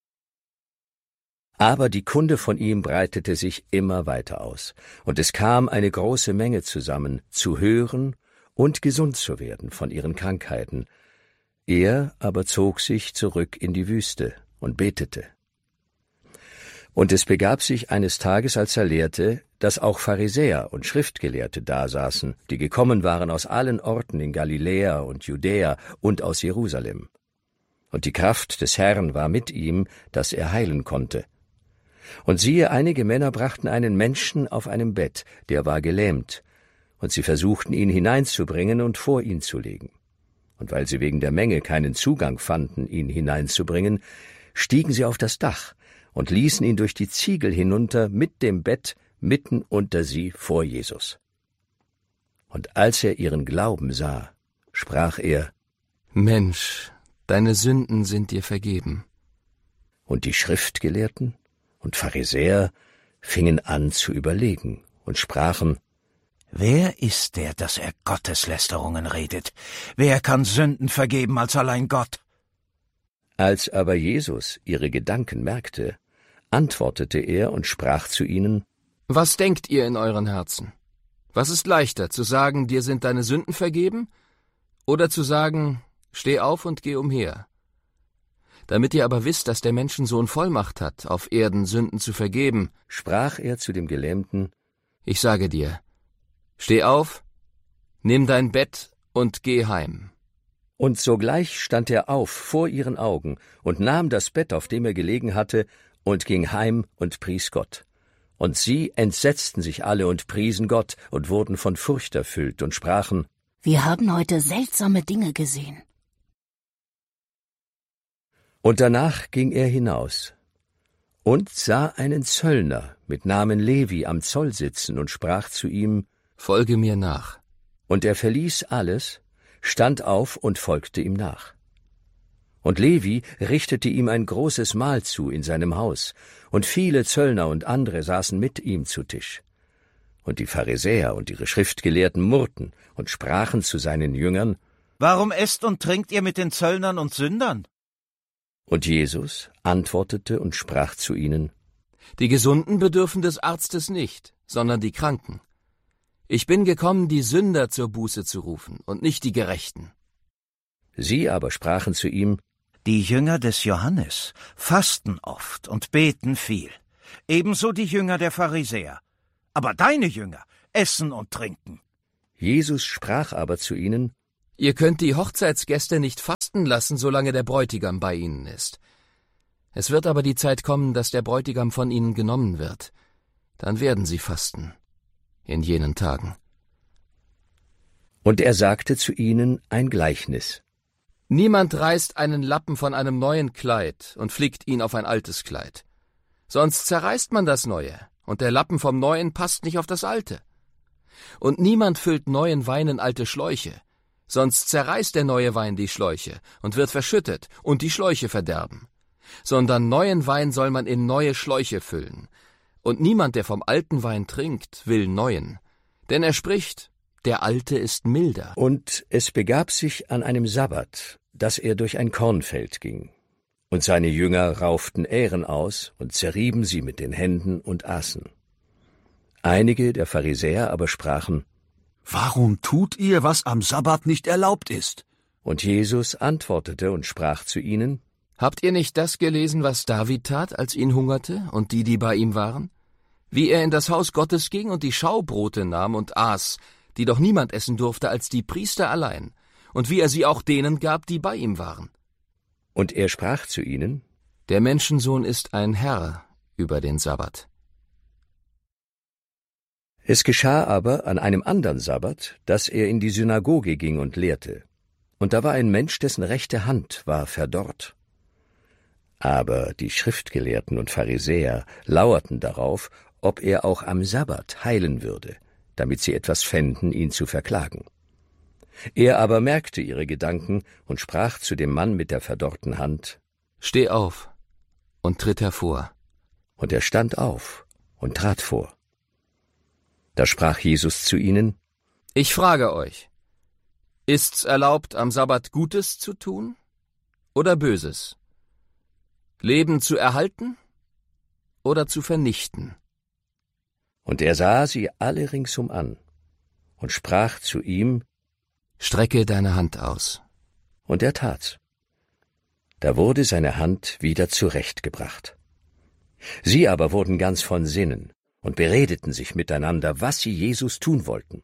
Aber die Kunde von ihm breitete sich immer weiter aus, und es kam eine große Menge zusammen, zu hören und gesund zu werden von ihren Krankheiten. Er aber zog sich zurück in die Wüste und betete. Und es begab sich eines Tages, als er lehrte, dass auch Pharisäer und Schriftgelehrte dasaßen, die gekommen waren aus allen Orten in Galiläa und Judäa und aus Jerusalem. Und die Kraft des Herrn war mit ihm, dass er heilen konnte. Und siehe, einige Männer brachten einen Menschen auf einem Bett, der war gelähmt, und sie versuchten, ihn hineinzubringen und vor ihn zu legen. Und weil sie wegen der Menge keinen Zugang fanden, ihn hineinzubringen, stiegen sie auf das Dach und ließen ihn durch die Ziegel hinunter mit dem Bett mitten unter sie vor Jesus. Und als er ihren Glauben sah, sprach er: »Mensch, deine Sünden sind dir vergeben.« Und die Schriftgelehrten und Pharisäer fingen an zu überlegen und sprachen: Wer ist der, dass er Gotteslästerungen redet? Wer kann Sünden vergeben als allein Gott? Als aber Jesus ihre Gedanken merkte, antwortete er und sprach zu ihnen: »Was denkt ihr in euren Herzen? Was ist leichter, zu sagen, dir sind deine Sünden vergeben, oder zu sagen, steh auf und geh umher? Damit ihr aber wisst, dass der Menschensohn Vollmacht hat, auf Erden Sünden zu vergeben«, sprach er zu dem Gelähmten: »Ich sage dir, steh auf, nimm dein Bett und geh heim.« Und sogleich stand er auf vor ihren Augen und nahm das Bett, auf dem er gelegen hatte, und ging heim und pries Gott. Und sie entsetzten sich alle und priesen Gott und wurden von Furcht erfüllt und sprachen: Wir haben heute seltsame Dinge gesehen. Und danach ging er hinaus und sah einen Zöllner mit Namen Levi am Zoll sitzen und sprach zu ihm: »Folge mir nach.« Und er verließ alles, stand auf und folgte ihm nach. Und Levi richtete ihm ein großes Mahl zu in seinem Haus, und viele Zöllner und andere saßen mit ihm zu Tisch. Und die Pharisäer und ihre Schriftgelehrten murrten und sprachen zu seinen Jüngern: Warum esst und trinkt ihr mit den Zöllnern und Sündern? Und Jesus antwortete und sprach zu ihnen: Die Gesunden bedürfen des Arztes nicht, sondern die Kranken. Ich bin gekommen, die Sünder zur Buße zu rufen und nicht die Gerechten. Sie aber sprachen zu ihm: Die Jünger des Johannes fasten oft und beten viel, ebenso die Jünger der Pharisäer. aber deine Jünger essen und trinken. Jesus sprach aber zu ihnen: Ihr könnt die Hochzeitsgäste nicht fasten lassen, solange der Bräutigam bei ihnen ist. Es wird aber die Zeit kommen, dass der Bräutigam von ihnen genommen wird. Dann werden sie fasten, in jenen Tagen. Und er sagte zu ihnen ein Gleichnis. Niemand reißt einen Lappen von einem neuen Kleid und flickt ihn auf ein altes Kleid. Sonst zerreißt man das Neue, und der Lappen vom Neuen passt nicht auf das Alte. Und niemand füllt neuen Wein in alte Schläuche, sonst zerreißt der neue Wein die Schläuche und wird verschüttet und die Schläuche verderben. Sondern neuen Wein soll man in neue Schläuche füllen. Und niemand, der vom alten Wein trinkt, will neuen. Denn er spricht, der alte ist milder. Und es begab sich an einem Sabbat, dass er durch ein Kornfeld ging. Und seine Jünger rauften Ähren aus und zerrieben sie mit den Händen und aßen. Einige der Pharisäer aber sprachen: Warum tut ihr, was am Sabbat nicht erlaubt ist? Und Jesus antwortete und sprach zu ihnen: Habt ihr nicht das gelesen, was David tat, als ihn hungerte, und die, die bei ihm waren? Wie er in das Haus Gottes ging und die Schaubrote nahm und aß, die doch niemand essen durfte als die Priester allein, und wie er sie auch denen gab, die bei ihm waren. Und er sprach zu ihnen: Der Menschensohn ist ein Herr über den Sabbat. Es geschah aber an einem andern Sabbat, dass er in die Synagoge ging und lehrte. Und da war ein Mensch, dessen rechte Hand war verdorrt. Aber die Schriftgelehrten und Pharisäer lauerten darauf, ob er auch am Sabbat heilen würde, damit sie etwas fänden, ihn zu verklagen. Er aber merkte ihre Gedanken und sprach zu dem Mann mit der verdorrten Hand: Steh auf und tritt hervor. Und er stand auf und trat vor. Da sprach Jesus zu ihnen: Ich frage euch, ist's erlaubt, am Sabbat Gutes zu tun oder Böses? Leben zu erhalten oder zu vernichten? Und er sah sie alle ringsum an und sprach zu ihm: Strecke deine Hand aus. Und er tat's. Da wurde seine Hand wieder zurechtgebracht. Sie aber wurden ganz von Sinnen und beredeten sich miteinander, was sie Jesus tun wollten.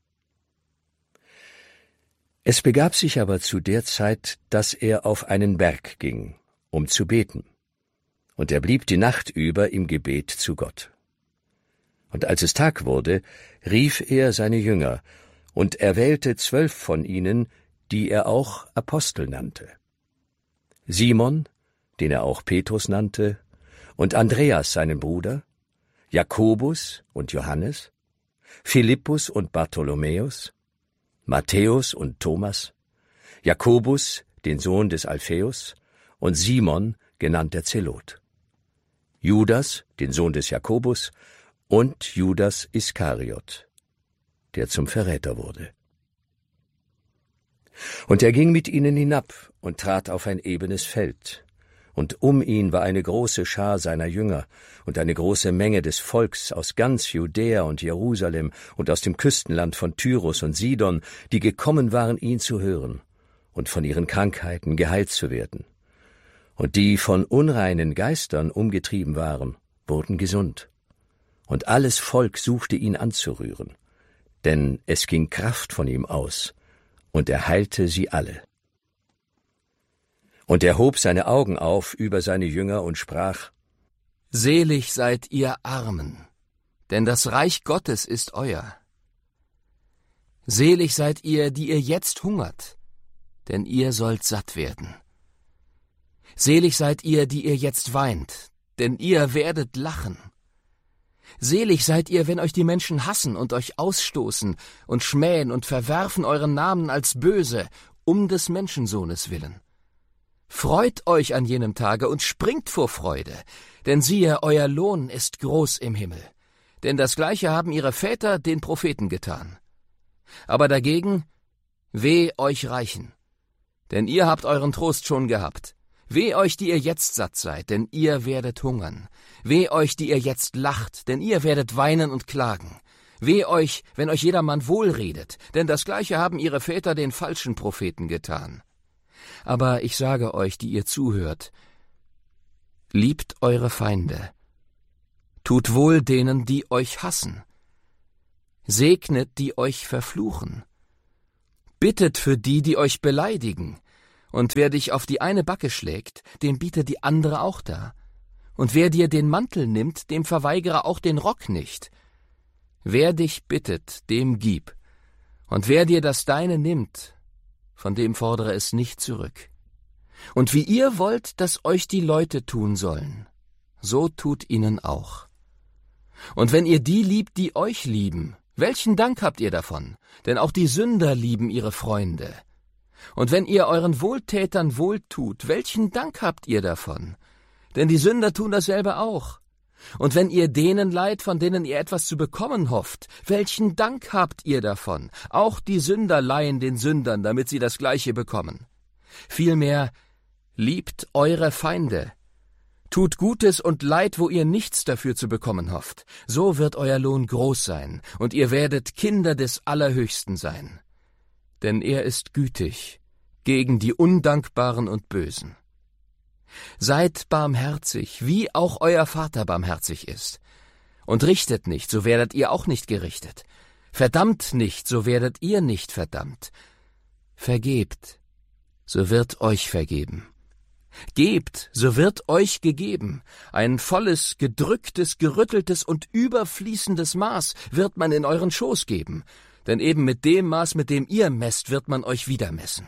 Es begab sich aber zu der Zeit, dass er auf einen Berg ging, um zu beten. Und er blieb die Nacht über im Gebet zu Gott. Und als es Tag wurde, rief er seine Jünger und erwählte zwölf von ihnen, die er auch Apostel nannte. Simon, den er auch Petrus nannte, und Andreas seinen Bruder, Jakobus und Johannes, Philippus und Bartholomäus, Matthäus und Thomas, Jakobus, den Sohn des Alpheus, und Simon, genannt der Zelot, Judas, den Sohn des Jakobus, und Judas Iskariot, der zum Verräter wurde. Und er ging mit ihnen hinab und trat auf ein ebenes Feld, und um ihn war eine große Schar seiner Jünger und eine große Menge des Volks aus ganz Judäa und Jerusalem und aus dem Küstenland von Tyrus und Sidon, die gekommen waren, ihn zu hören und von ihren Krankheiten geheilt zu werden. Und die von unreinen Geistern umgetrieben waren, wurden gesund. Und alles Volk suchte ihn anzurühren, denn es ging Kraft von ihm aus, und er heilte sie alle. Und er hob seine Augen auf über seine Jünger und sprach: Selig seid ihr Armen, denn das Reich Gottes ist euer. Selig seid ihr, die ihr jetzt hungert, denn ihr sollt satt werden. Selig seid ihr, die ihr jetzt weint, denn ihr werdet lachen. Selig seid ihr, wenn euch die Menschen hassen und euch ausstoßen und schmähen und verwerfen euren Namen als böse, um des Menschensohnes willen. Freut euch an jenem Tage und springt vor Freude, denn siehe, euer Lohn ist groß im Himmel. Denn das Gleiche haben ihre Väter den Propheten getan. Aber dagegen, weh euch Reichen, denn ihr habt euren Trost schon gehabt. Weh euch, die ihr jetzt satt seid, denn ihr werdet hungern. Weh euch, die ihr jetzt lacht, denn ihr werdet weinen und klagen. Weh euch, wenn euch jedermann wohlredet, denn das Gleiche haben ihre Väter den falschen Propheten getan. Aber ich sage euch, die ihr zuhört, liebt eure Feinde, tut wohl denen, die euch hassen, segnet, die euch verfluchen. Bittet für die, die euch beleidigen. Und wer dich auf die eine Backe schlägt, dem biete die andere auch dar. Und wer dir den Mantel nimmt, dem verweigere auch den Rock nicht. Wer dich bittet, dem gib. Und wer dir das Deine nimmt, von dem fordere es nicht zurück. Und wie ihr wollt, dass euch die Leute tun sollen, so tut ihnen auch. Und wenn ihr die liebt, die euch lieben, welchen Dank habt ihr davon? Denn auch die Sünder lieben ihre Freunde. Und wenn ihr euren Wohltätern wohltut, welchen Dank habt ihr davon? Denn die Sünder tun dasselbe auch. Und wenn ihr denen leiht, von denen ihr etwas zu bekommen hofft, welchen Dank habt ihr davon? Auch die Sünder leihen den Sündern, damit sie das Gleiche bekommen. Vielmehr, liebt eure Feinde. Tut Gutes und Leid, wo ihr nichts dafür zu bekommen hofft. So wird euer Lohn groß sein, und ihr werdet Kinder des Allerhöchsten sein. Denn er ist gütig gegen die Undankbaren und Bösen. Seid barmherzig, wie auch euer Vater barmherzig ist. Und richtet nicht, so werdet ihr auch nicht gerichtet. Verdammt nicht, so werdet ihr nicht verdammt. Vergebt, so wird euch vergeben. Gebt, so wird euch gegeben. Ein volles, gedrücktes, gerütteltes und überfließendes Maß wird man in euren Schoß geben. Denn eben mit dem Maß, mit dem ihr messt, wird man euch wieder messen.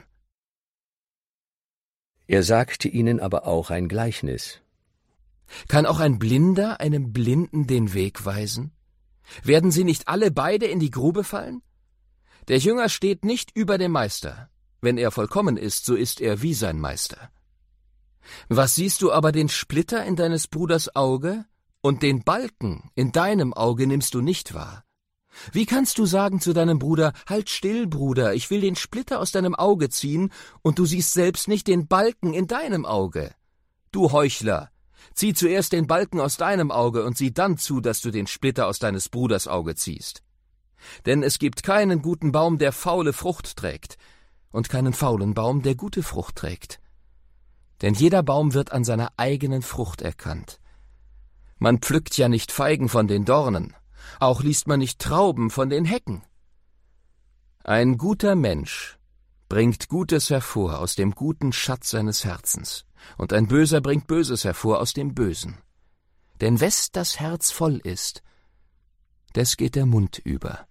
Er sagte ihnen aber auch ein Gleichnis. Kann auch ein Blinder einem Blinden den Weg weisen? Werden sie nicht alle beide in die Grube fallen? Der Jünger steht nicht über dem Meister. Wenn er vollkommen ist, so ist er wie sein Meister. Was siehst du aber den Splitter in deines Bruders Auge, und den Balken in deinem Auge nimmst du nicht wahr? Wie kannst du sagen zu deinem Bruder, halt still, Bruder, ich will den Splitter aus deinem Auge ziehen, und du siehst selbst nicht den Balken in deinem Auge? Du Heuchler, zieh zuerst den Balken aus deinem Auge und sieh dann zu, dass du den Splitter aus deines Bruders Auge ziehst. Denn es gibt keinen guten Baum, der faule Frucht trägt, und keinen faulen Baum, der gute Frucht trägt. Denn jeder Baum wird an seiner eigenen Frucht erkannt. Man pflückt ja nicht Feigen von den Dornen, auch liest man nicht Trauben von den Hecken. Ein guter Mensch bringt Gutes hervor aus dem guten Schatz seines Herzens, und ein Böser bringt Böses hervor aus dem Bösen. Denn wes das Herz voll ist, des geht der Mund über.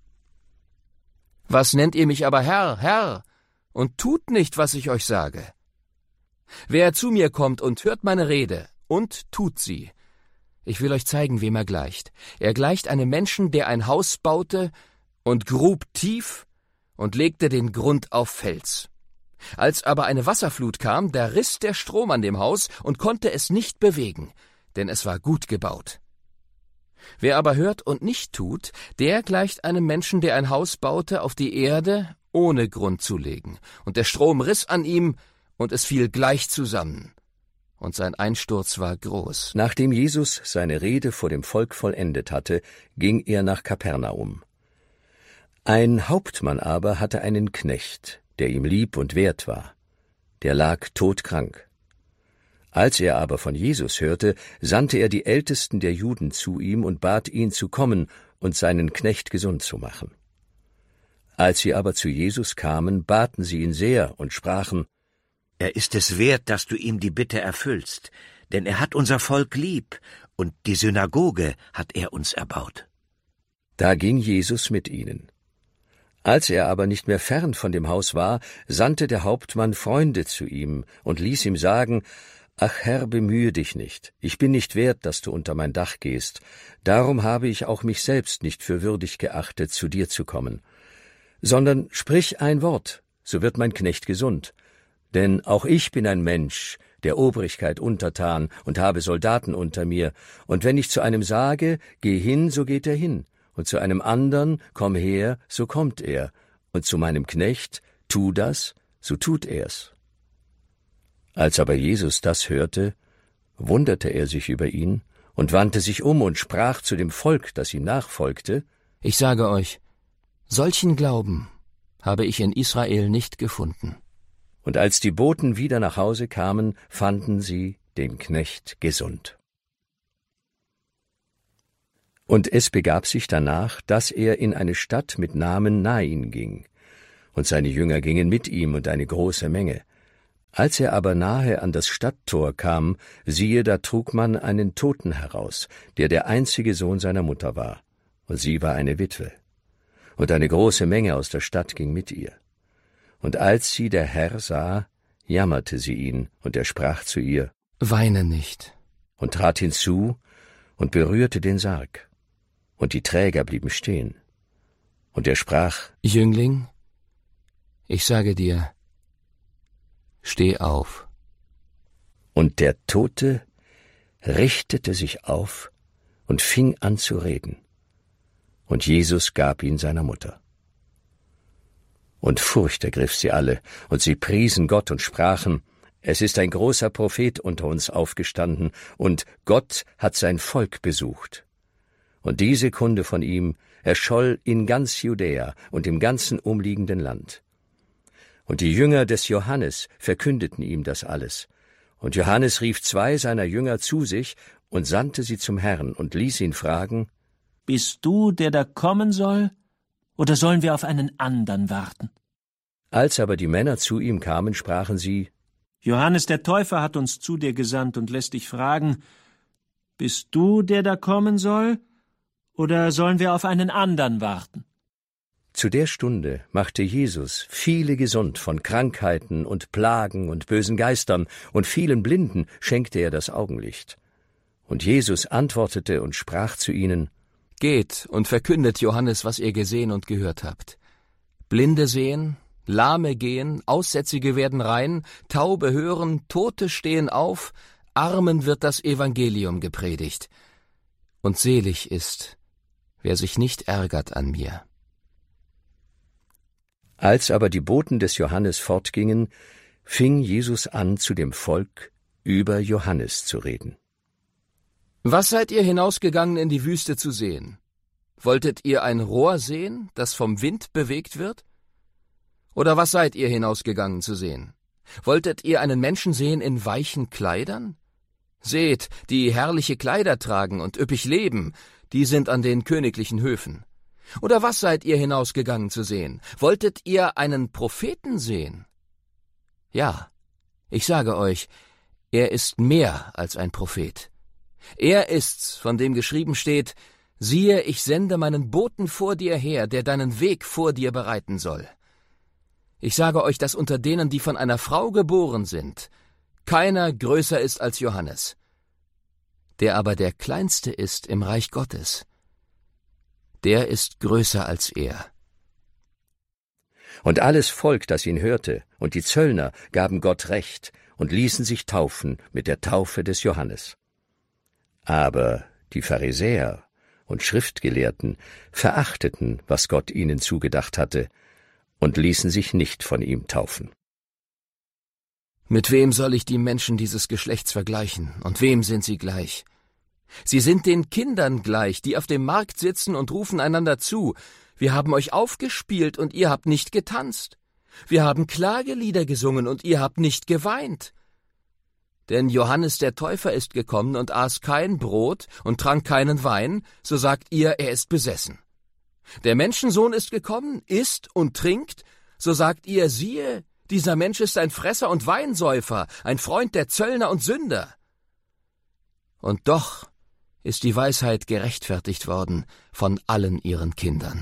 Was nennt ihr mich aber Herr, Herr, und tut nicht, was ich euch sage? Wer zu mir kommt und hört meine Rede und tut sie, ich will euch zeigen, wem er gleicht. Er gleicht einem Menschen, der ein Haus baute und grub tief und legte den Grund auf Fels. Als aber eine Wasserflut kam, da riss der Strom an dem Haus und konnte es nicht bewegen, denn es war gut gebaut. Wer aber hört und nicht tut, der gleicht einem Menschen, der ein Haus baute auf die Erde, ohne Grund zu legen. Und der Strom riss an ihm, und es fiel gleich zusammen. Und sein Einsturz war groß. Nachdem Jesus seine Rede vor dem Volk vollendet hatte, ging er nach Kapernaum. Ein Hauptmann aber hatte einen Knecht, der ihm lieb und wert war. Der lag todkrank. Als er aber von Jesus hörte, sandte er die Ältesten der Juden zu ihm und bat ihn zu kommen und seinen Knecht gesund zu machen. Als sie aber zu Jesus kamen, baten sie ihn sehr und sprachen: Er ist es wert, dass du ihm die Bitte erfüllst, denn er hat unser Volk lieb, und die Synagoge hat er uns erbaut. Da ging Jesus mit ihnen. Als er aber nicht mehr fern von dem Haus war, sandte der Hauptmann Freunde zu ihm und ließ ihm sagen: »Ach Herr, bemühe dich nicht, ich bin nicht wert, dass du unter mein Dach gehst, darum habe ich auch mich selbst nicht für würdig geachtet, zu dir zu kommen. Sondern sprich ein Wort, so wird mein Knecht gesund. Denn auch ich bin ein Mensch, der Obrigkeit untertan und habe Soldaten unter mir, und wenn ich zu einem sage, geh hin, so geht er hin, und zu einem andern, komm her, so kommt er, und zu meinem Knecht, tu das, so tut er's.« Als aber Jesus das hörte, wunderte er sich über ihn und wandte sich um und sprach zu dem Volk, das ihm nachfolgte: Ich sage euch, solchen Glauben habe ich in Israel nicht gefunden. Und als die Boten wieder nach Hause kamen, fanden sie den Knecht gesund. Und es begab sich danach, dass er in eine Stadt mit Namen Nain ging, und seine Jünger gingen mit ihm und eine große Menge. Als er aber nahe an das Stadttor kam, siehe, da trug man einen Toten heraus, der der einzige Sohn seiner Mutter war, und sie war eine Witwe. Und eine große Menge aus der Stadt ging mit ihr. Und als sie der Herr sah, jammerte sie ihn, und er sprach zu ihr, »Weine nicht«, und trat hinzu und berührte den Sarg. Und die Träger blieben stehen. Und er sprach, »Jüngling, ich sage dir, steh auf.« Und der Tote richtete sich auf und fing an zu reden. Und Jesus gab ihn seiner Mutter. Und Furcht ergriff sie alle, und sie priesen Gott und sprachen, es ist ein großer Prophet unter uns aufgestanden, und Gott hat sein Volk besucht. Und diese Kunde von ihm erscholl in ganz Judäa und im ganzen umliegenden Land. Und die Jünger des Johannes verkündeten ihm das alles. Und Johannes rief zwei seiner Jünger zu sich und sandte sie zum Herrn und ließ ihn fragen, »Bist du, der da kommen soll, oder sollen wir auf einen anderen warten?« Als aber die Männer zu ihm kamen, sprachen sie, »Johannes der Täufer hat uns zu dir gesandt und lässt dich fragen, bist du, der da kommen soll, oder sollen wir auf einen anderen warten?« Zu der Stunde machte Jesus viele gesund von Krankheiten und Plagen und bösen Geistern, und vielen Blinden schenkte er das Augenlicht. Und Jesus antwortete und sprach zu ihnen, »Geht und verkündet Johannes, was ihr gesehen und gehört habt. Blinde sehen, Lahme gehen, Aussätzige werden rein, Taube hören, Tote stehen auf, Armen wird das Evangelium gepredigt. Und selig ist, wer sich nicht ärgert an mir.« Als aber die Boten des Johannes fortgingen, fing Jesus an, zu dem Volk über Johannes zu reden. »Was seid ihr hinausgegangen in die Wüste zu sehen? Wolltet ihr ein Rohr sehen, das vom Wind bewegt wird? Oder was seid ihr hinausgegangen zu sehen? Wolltet ihr einen Menschen sehen in weichen Kleidern? Seht, die herrliche Kleider tragen und üppig leben, die sind an den königlichen Höfen. Oder was seid ihr hinausgegangen zu sehen? Wolltet ihr einen Propheten sehen? Ja, ich sage euch, er ist mehr als ein Prophet. Er ist's, von dem geschrieben steht, siehe, ich sende meinen Boten vor dir her, der deinen Weg vor dir bereiten soll. Ich sage euch, dass unter denen, die von einer Frau geboren sind, keiner größer ist als Johannes. Der aber der Kleinste ist im Reich Gottes, der ist größer als er.« Und alles Volk, das ihn hörte, und die Zöllner gaben Gott Recht und ließen sich taufen mit der Taufe des Johannes. Aber die Pharisäer und Schriftgelehrten verachteten, was Gott ihnen zugedacht hatte, und ließen sich nicht von ihm taufen. »Mit wem soll ich die Menschen dieses Geschlechts vergleichen, und wem sind sie gleich? Sie sind den Kindern gleich, die auf dem Markt sitzen und rufen einander zu, wir haben euch aufgespielt, und ihr habt nicht getanzt. Wir haben Klagelieder gesungen, und ihr habt nicht geweint. Denn Johannes der Täufer ist gekommen und aß kein Brot und trank keinen Wein, so sagt ihr, er ist besessen. Der Menschensohn ist gekommen, isst und trinkt, so sagt ihr, siehe, dieser Mensch ist ein Fresser und Weinsäufer, ein Freund der Zöllner und Sünder. Und doch ist die Weisheit gerechtfertigt worden von allen ihren Kindern.«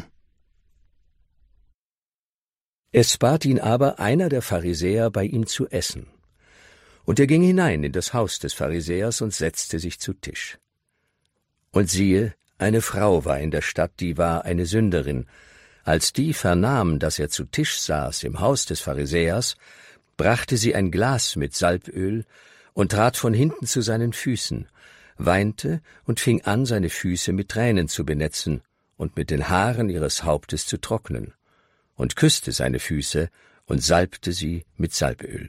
Es bat ihn aber einer der Pharisäer, bei ihm zu essen. Und er ging hinein in das Haus des Pharisäers und setzte sich zu Tisch. Und siehe, eine Frau war in der Stadt, die war eine Sünderin. Als die vernahm, dass er zu Tisch saß im Haus des Pharisäers, brachte sie ein Glas mit Salböl und trat von hinten zu seinen Füßen, weinte und fing an, seine Füße mit Tränen zu benetzen und mit den Haaren ihres Hauptes zu trocknen, und küsste seine Füße und salbte sie mit Salböl.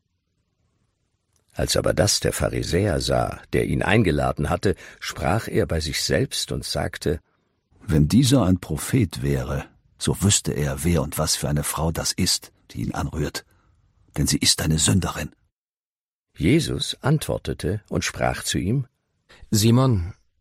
Als aber das der Pharisäer sah, der ihn eingeladen hatte, sprach er bei sich selbst und sagte, »Wenn dieser ein Prophet wäre, so wüsste er, wer und was für eine Frau das ist, die ihn anrührt, denn sie ist eine Sünderin.« Jesus antwortete und sprach zu ihm, »Simon,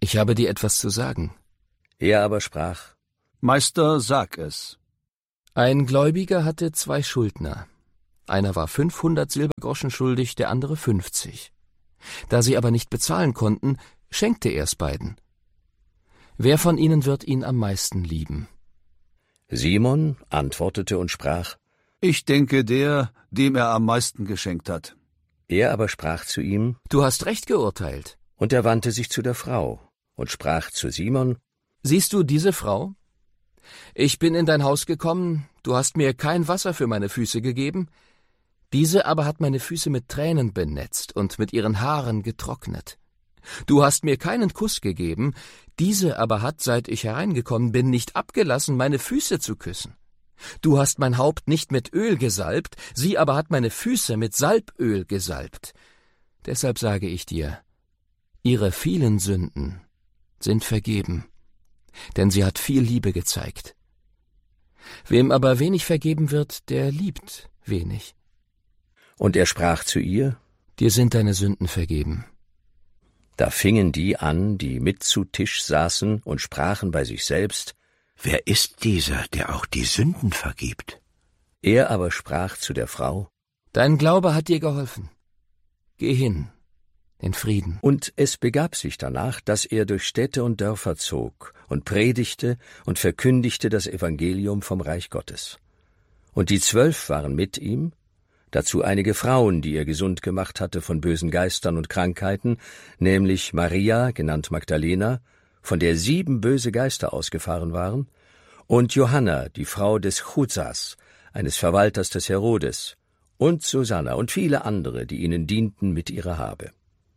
Ich habe dir etwas zu sagen. Er aber sprach: Meister, sag es. Ein Gläubiger hatte zwei Schuldner. Einer war fünfhundert Silbergroschen schuldig, der andere fünfzig. Da sie aber nicht bezahlen konnten, schenkte er es beiden. Wer von ihnen wird ihn am meisten lieben? Simon antwortete und sprach: Ich denke, der, dem er am meisten geschenkt hat. Er aber sprach zu ihm: Du hast recht geurteilt. Und er wandte sich zu der Frau und sprach zu Simon: Siehst du diese Frau? Ich bin in dein Haus gekommen, du hast mir kein Wasser für meine Füße gegeben, diese aber hat meine Füße mit Tränen benetzt und mit ihren Haaren getrocknet. Du hast mir keinen Kuss gegeben, diese aber hat, seit ich hereingekommen bin, nicht abgelassen, meine Füße zu küssen. Du hast mein Haupt nicht mit Öl gesalbt, sie aber hat meine Füße mit Salböl gesalbt. Deshalb sage ich dir, ihre vielen Sünden sind vergeben, denn sie hat viel Liebe gezeigt. Wem aber wenig vergeben wird, der liebt wenig. Und er sprach zu ihr: Dir sind deine Sünden vergeben. Da fingen die an, die mit zu Tisch saßen, und sprachen bei sich selbst: Wer ist dieser, der auch die Sünden vergibt? Er aber sprach zu der Frau: Dein Glaube hat dir geholfen. Geh hin, in Frieden. Und es begab sich danach, dass er durch Städte und Dörfer zog und predigte und verkündigte das Evangelium vom Reich Gottes. Und die Zwölf waren mit ihm, dazu einige Frauen, die er gesund gemacht hatte von bösen Geistern und Krankheiten, nämlich Maria, genannt Magdalena, von der sieben böse Geister ausgefahren waren, und Johanna, die Frau des Chuzas, eines Verwalters des Herodes, und Susanna und viele andere, die ihnen dienten mit ihrer Habe.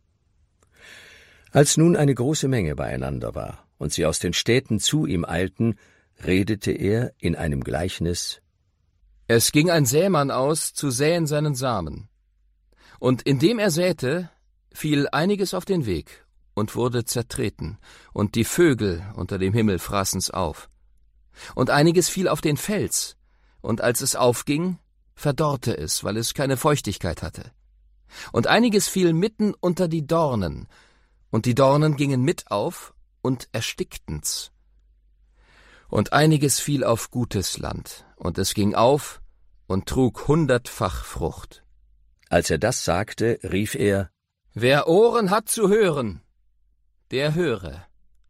Als nun eine große Menge beieinander war und sie aus den Städten zu ihm eilten, redete er in einem Gleichnis: Es ging ein Sämann aus, zu säen seinen Samen. Und indem er säte, fiel einiges auf den Weg und wurde zertreten, und die Vögel unter dem Himmel fraßen's auf. Und einiges fiel auf den Fels, und als es aufging, verdorrte es, weil es keine Feuchtigkeit hatte. Und einiges fiel mitten unter die Dornen, und die Dornen gingen mit auf und erstickten's. Und einiges fiel auf gutes Land, und es ging auf und trug hundertfach Frucht. Als er das sagte, rief er: Wer Ohren hat zu hören, der höre.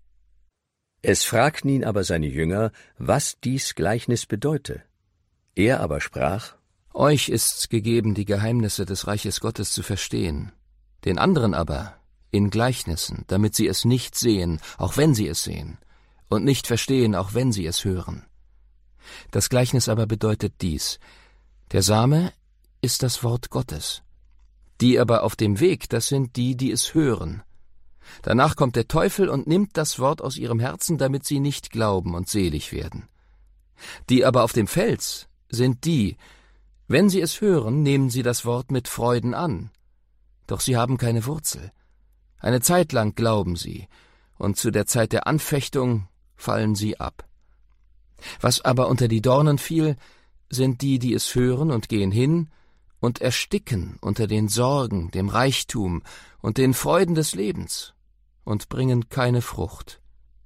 Es fragten ihn aber seine Jünger, was dies Gleichnis bedeute. Er aber sprach: Euch ist's gegeben, die Geheimnisse des Reiches Gottes zu verstehen, den anderen aber in Gleichnissen, damit sie es nicht sehen, auch wenn sie es sehen, und nicht verstehen, auch wenn sie es hören. Das Gleichnis aber bedeutet dies: Der Same ist das Wort Gottes. Die aber auf dem Weg, das sind die, die es hören. Danach kommt der Teufel und nimmt das Wort aus ihrem Herzen, damit sie nicht glauben und selig werden. Die aber auf dem Fels sind die, wenn sie es hören, nehmen sie das Wort mit Freuden an. Doch sie haben keine Wurzel. Eine Zeit lang glauben sie, und zu der Zeit der Anfechtung fallen sie ab. Was aber unter die Dornen fiel, sind die, die es hören und gehen hin und ersticken unter den Sorgen, dem Reichtum und den Freuden des Lebens und bringen keine Frucht.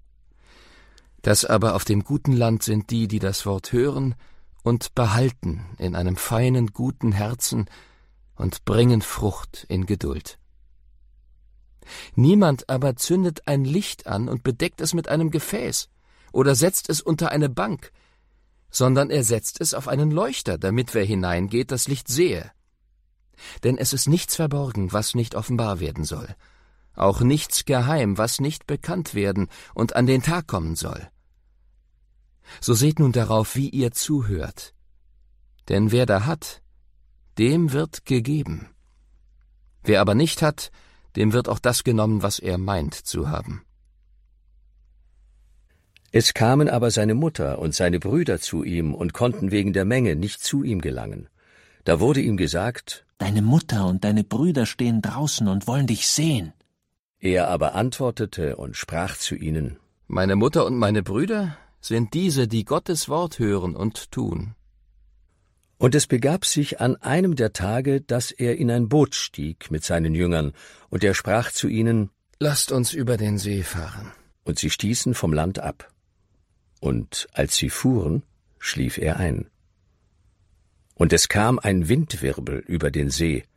Das aber auf dem guten Land sind die, die das Wort hören und behalten in einem feinen, guten Herzen und bringen Frucht in Geduld. Niemand aber zündet ein Licht an und bedeckt es mit einem Gefäß oder setzt es unter eine Bank, sondern er setzt es auf einen Leuchter, damit wer hineingeht, das Licht sehe. Denn es ist nichts verborgen, was nicht offenbar werden soll, auch nichts geheim, was nicht bekannt werden und an den Tag kommen soll. So seht nun darauf, wie ihr zuhört. Denn wer da hat, dem wird gegeben. Wer aber nicht hat, dem wird auch das genommen, was er meint zu haben. Es kamen aber seine Mutter und seine Brüder zu ihm und konnten wegen der Menge nicht zu ihm gelangen. Da wurde ihm gesagt: Deine Mutter und deine Brüder stehen draußen und wollen dich sehen. Er aber antwortete und sprach zu ihnen: Meine Mutter und meine Brüder sind diese, die Gottes Wort hören und tun. Und es begab sich an einem der Tage, dass er in ein Boot stieg mit seinen Jüngern, und er sprach zu ihnen: lasst uns über den See fahren. Und sie stießen vom Land ab. Und als sie fuhren, schlief er ein. Und es kam ein Windwirbel über den See,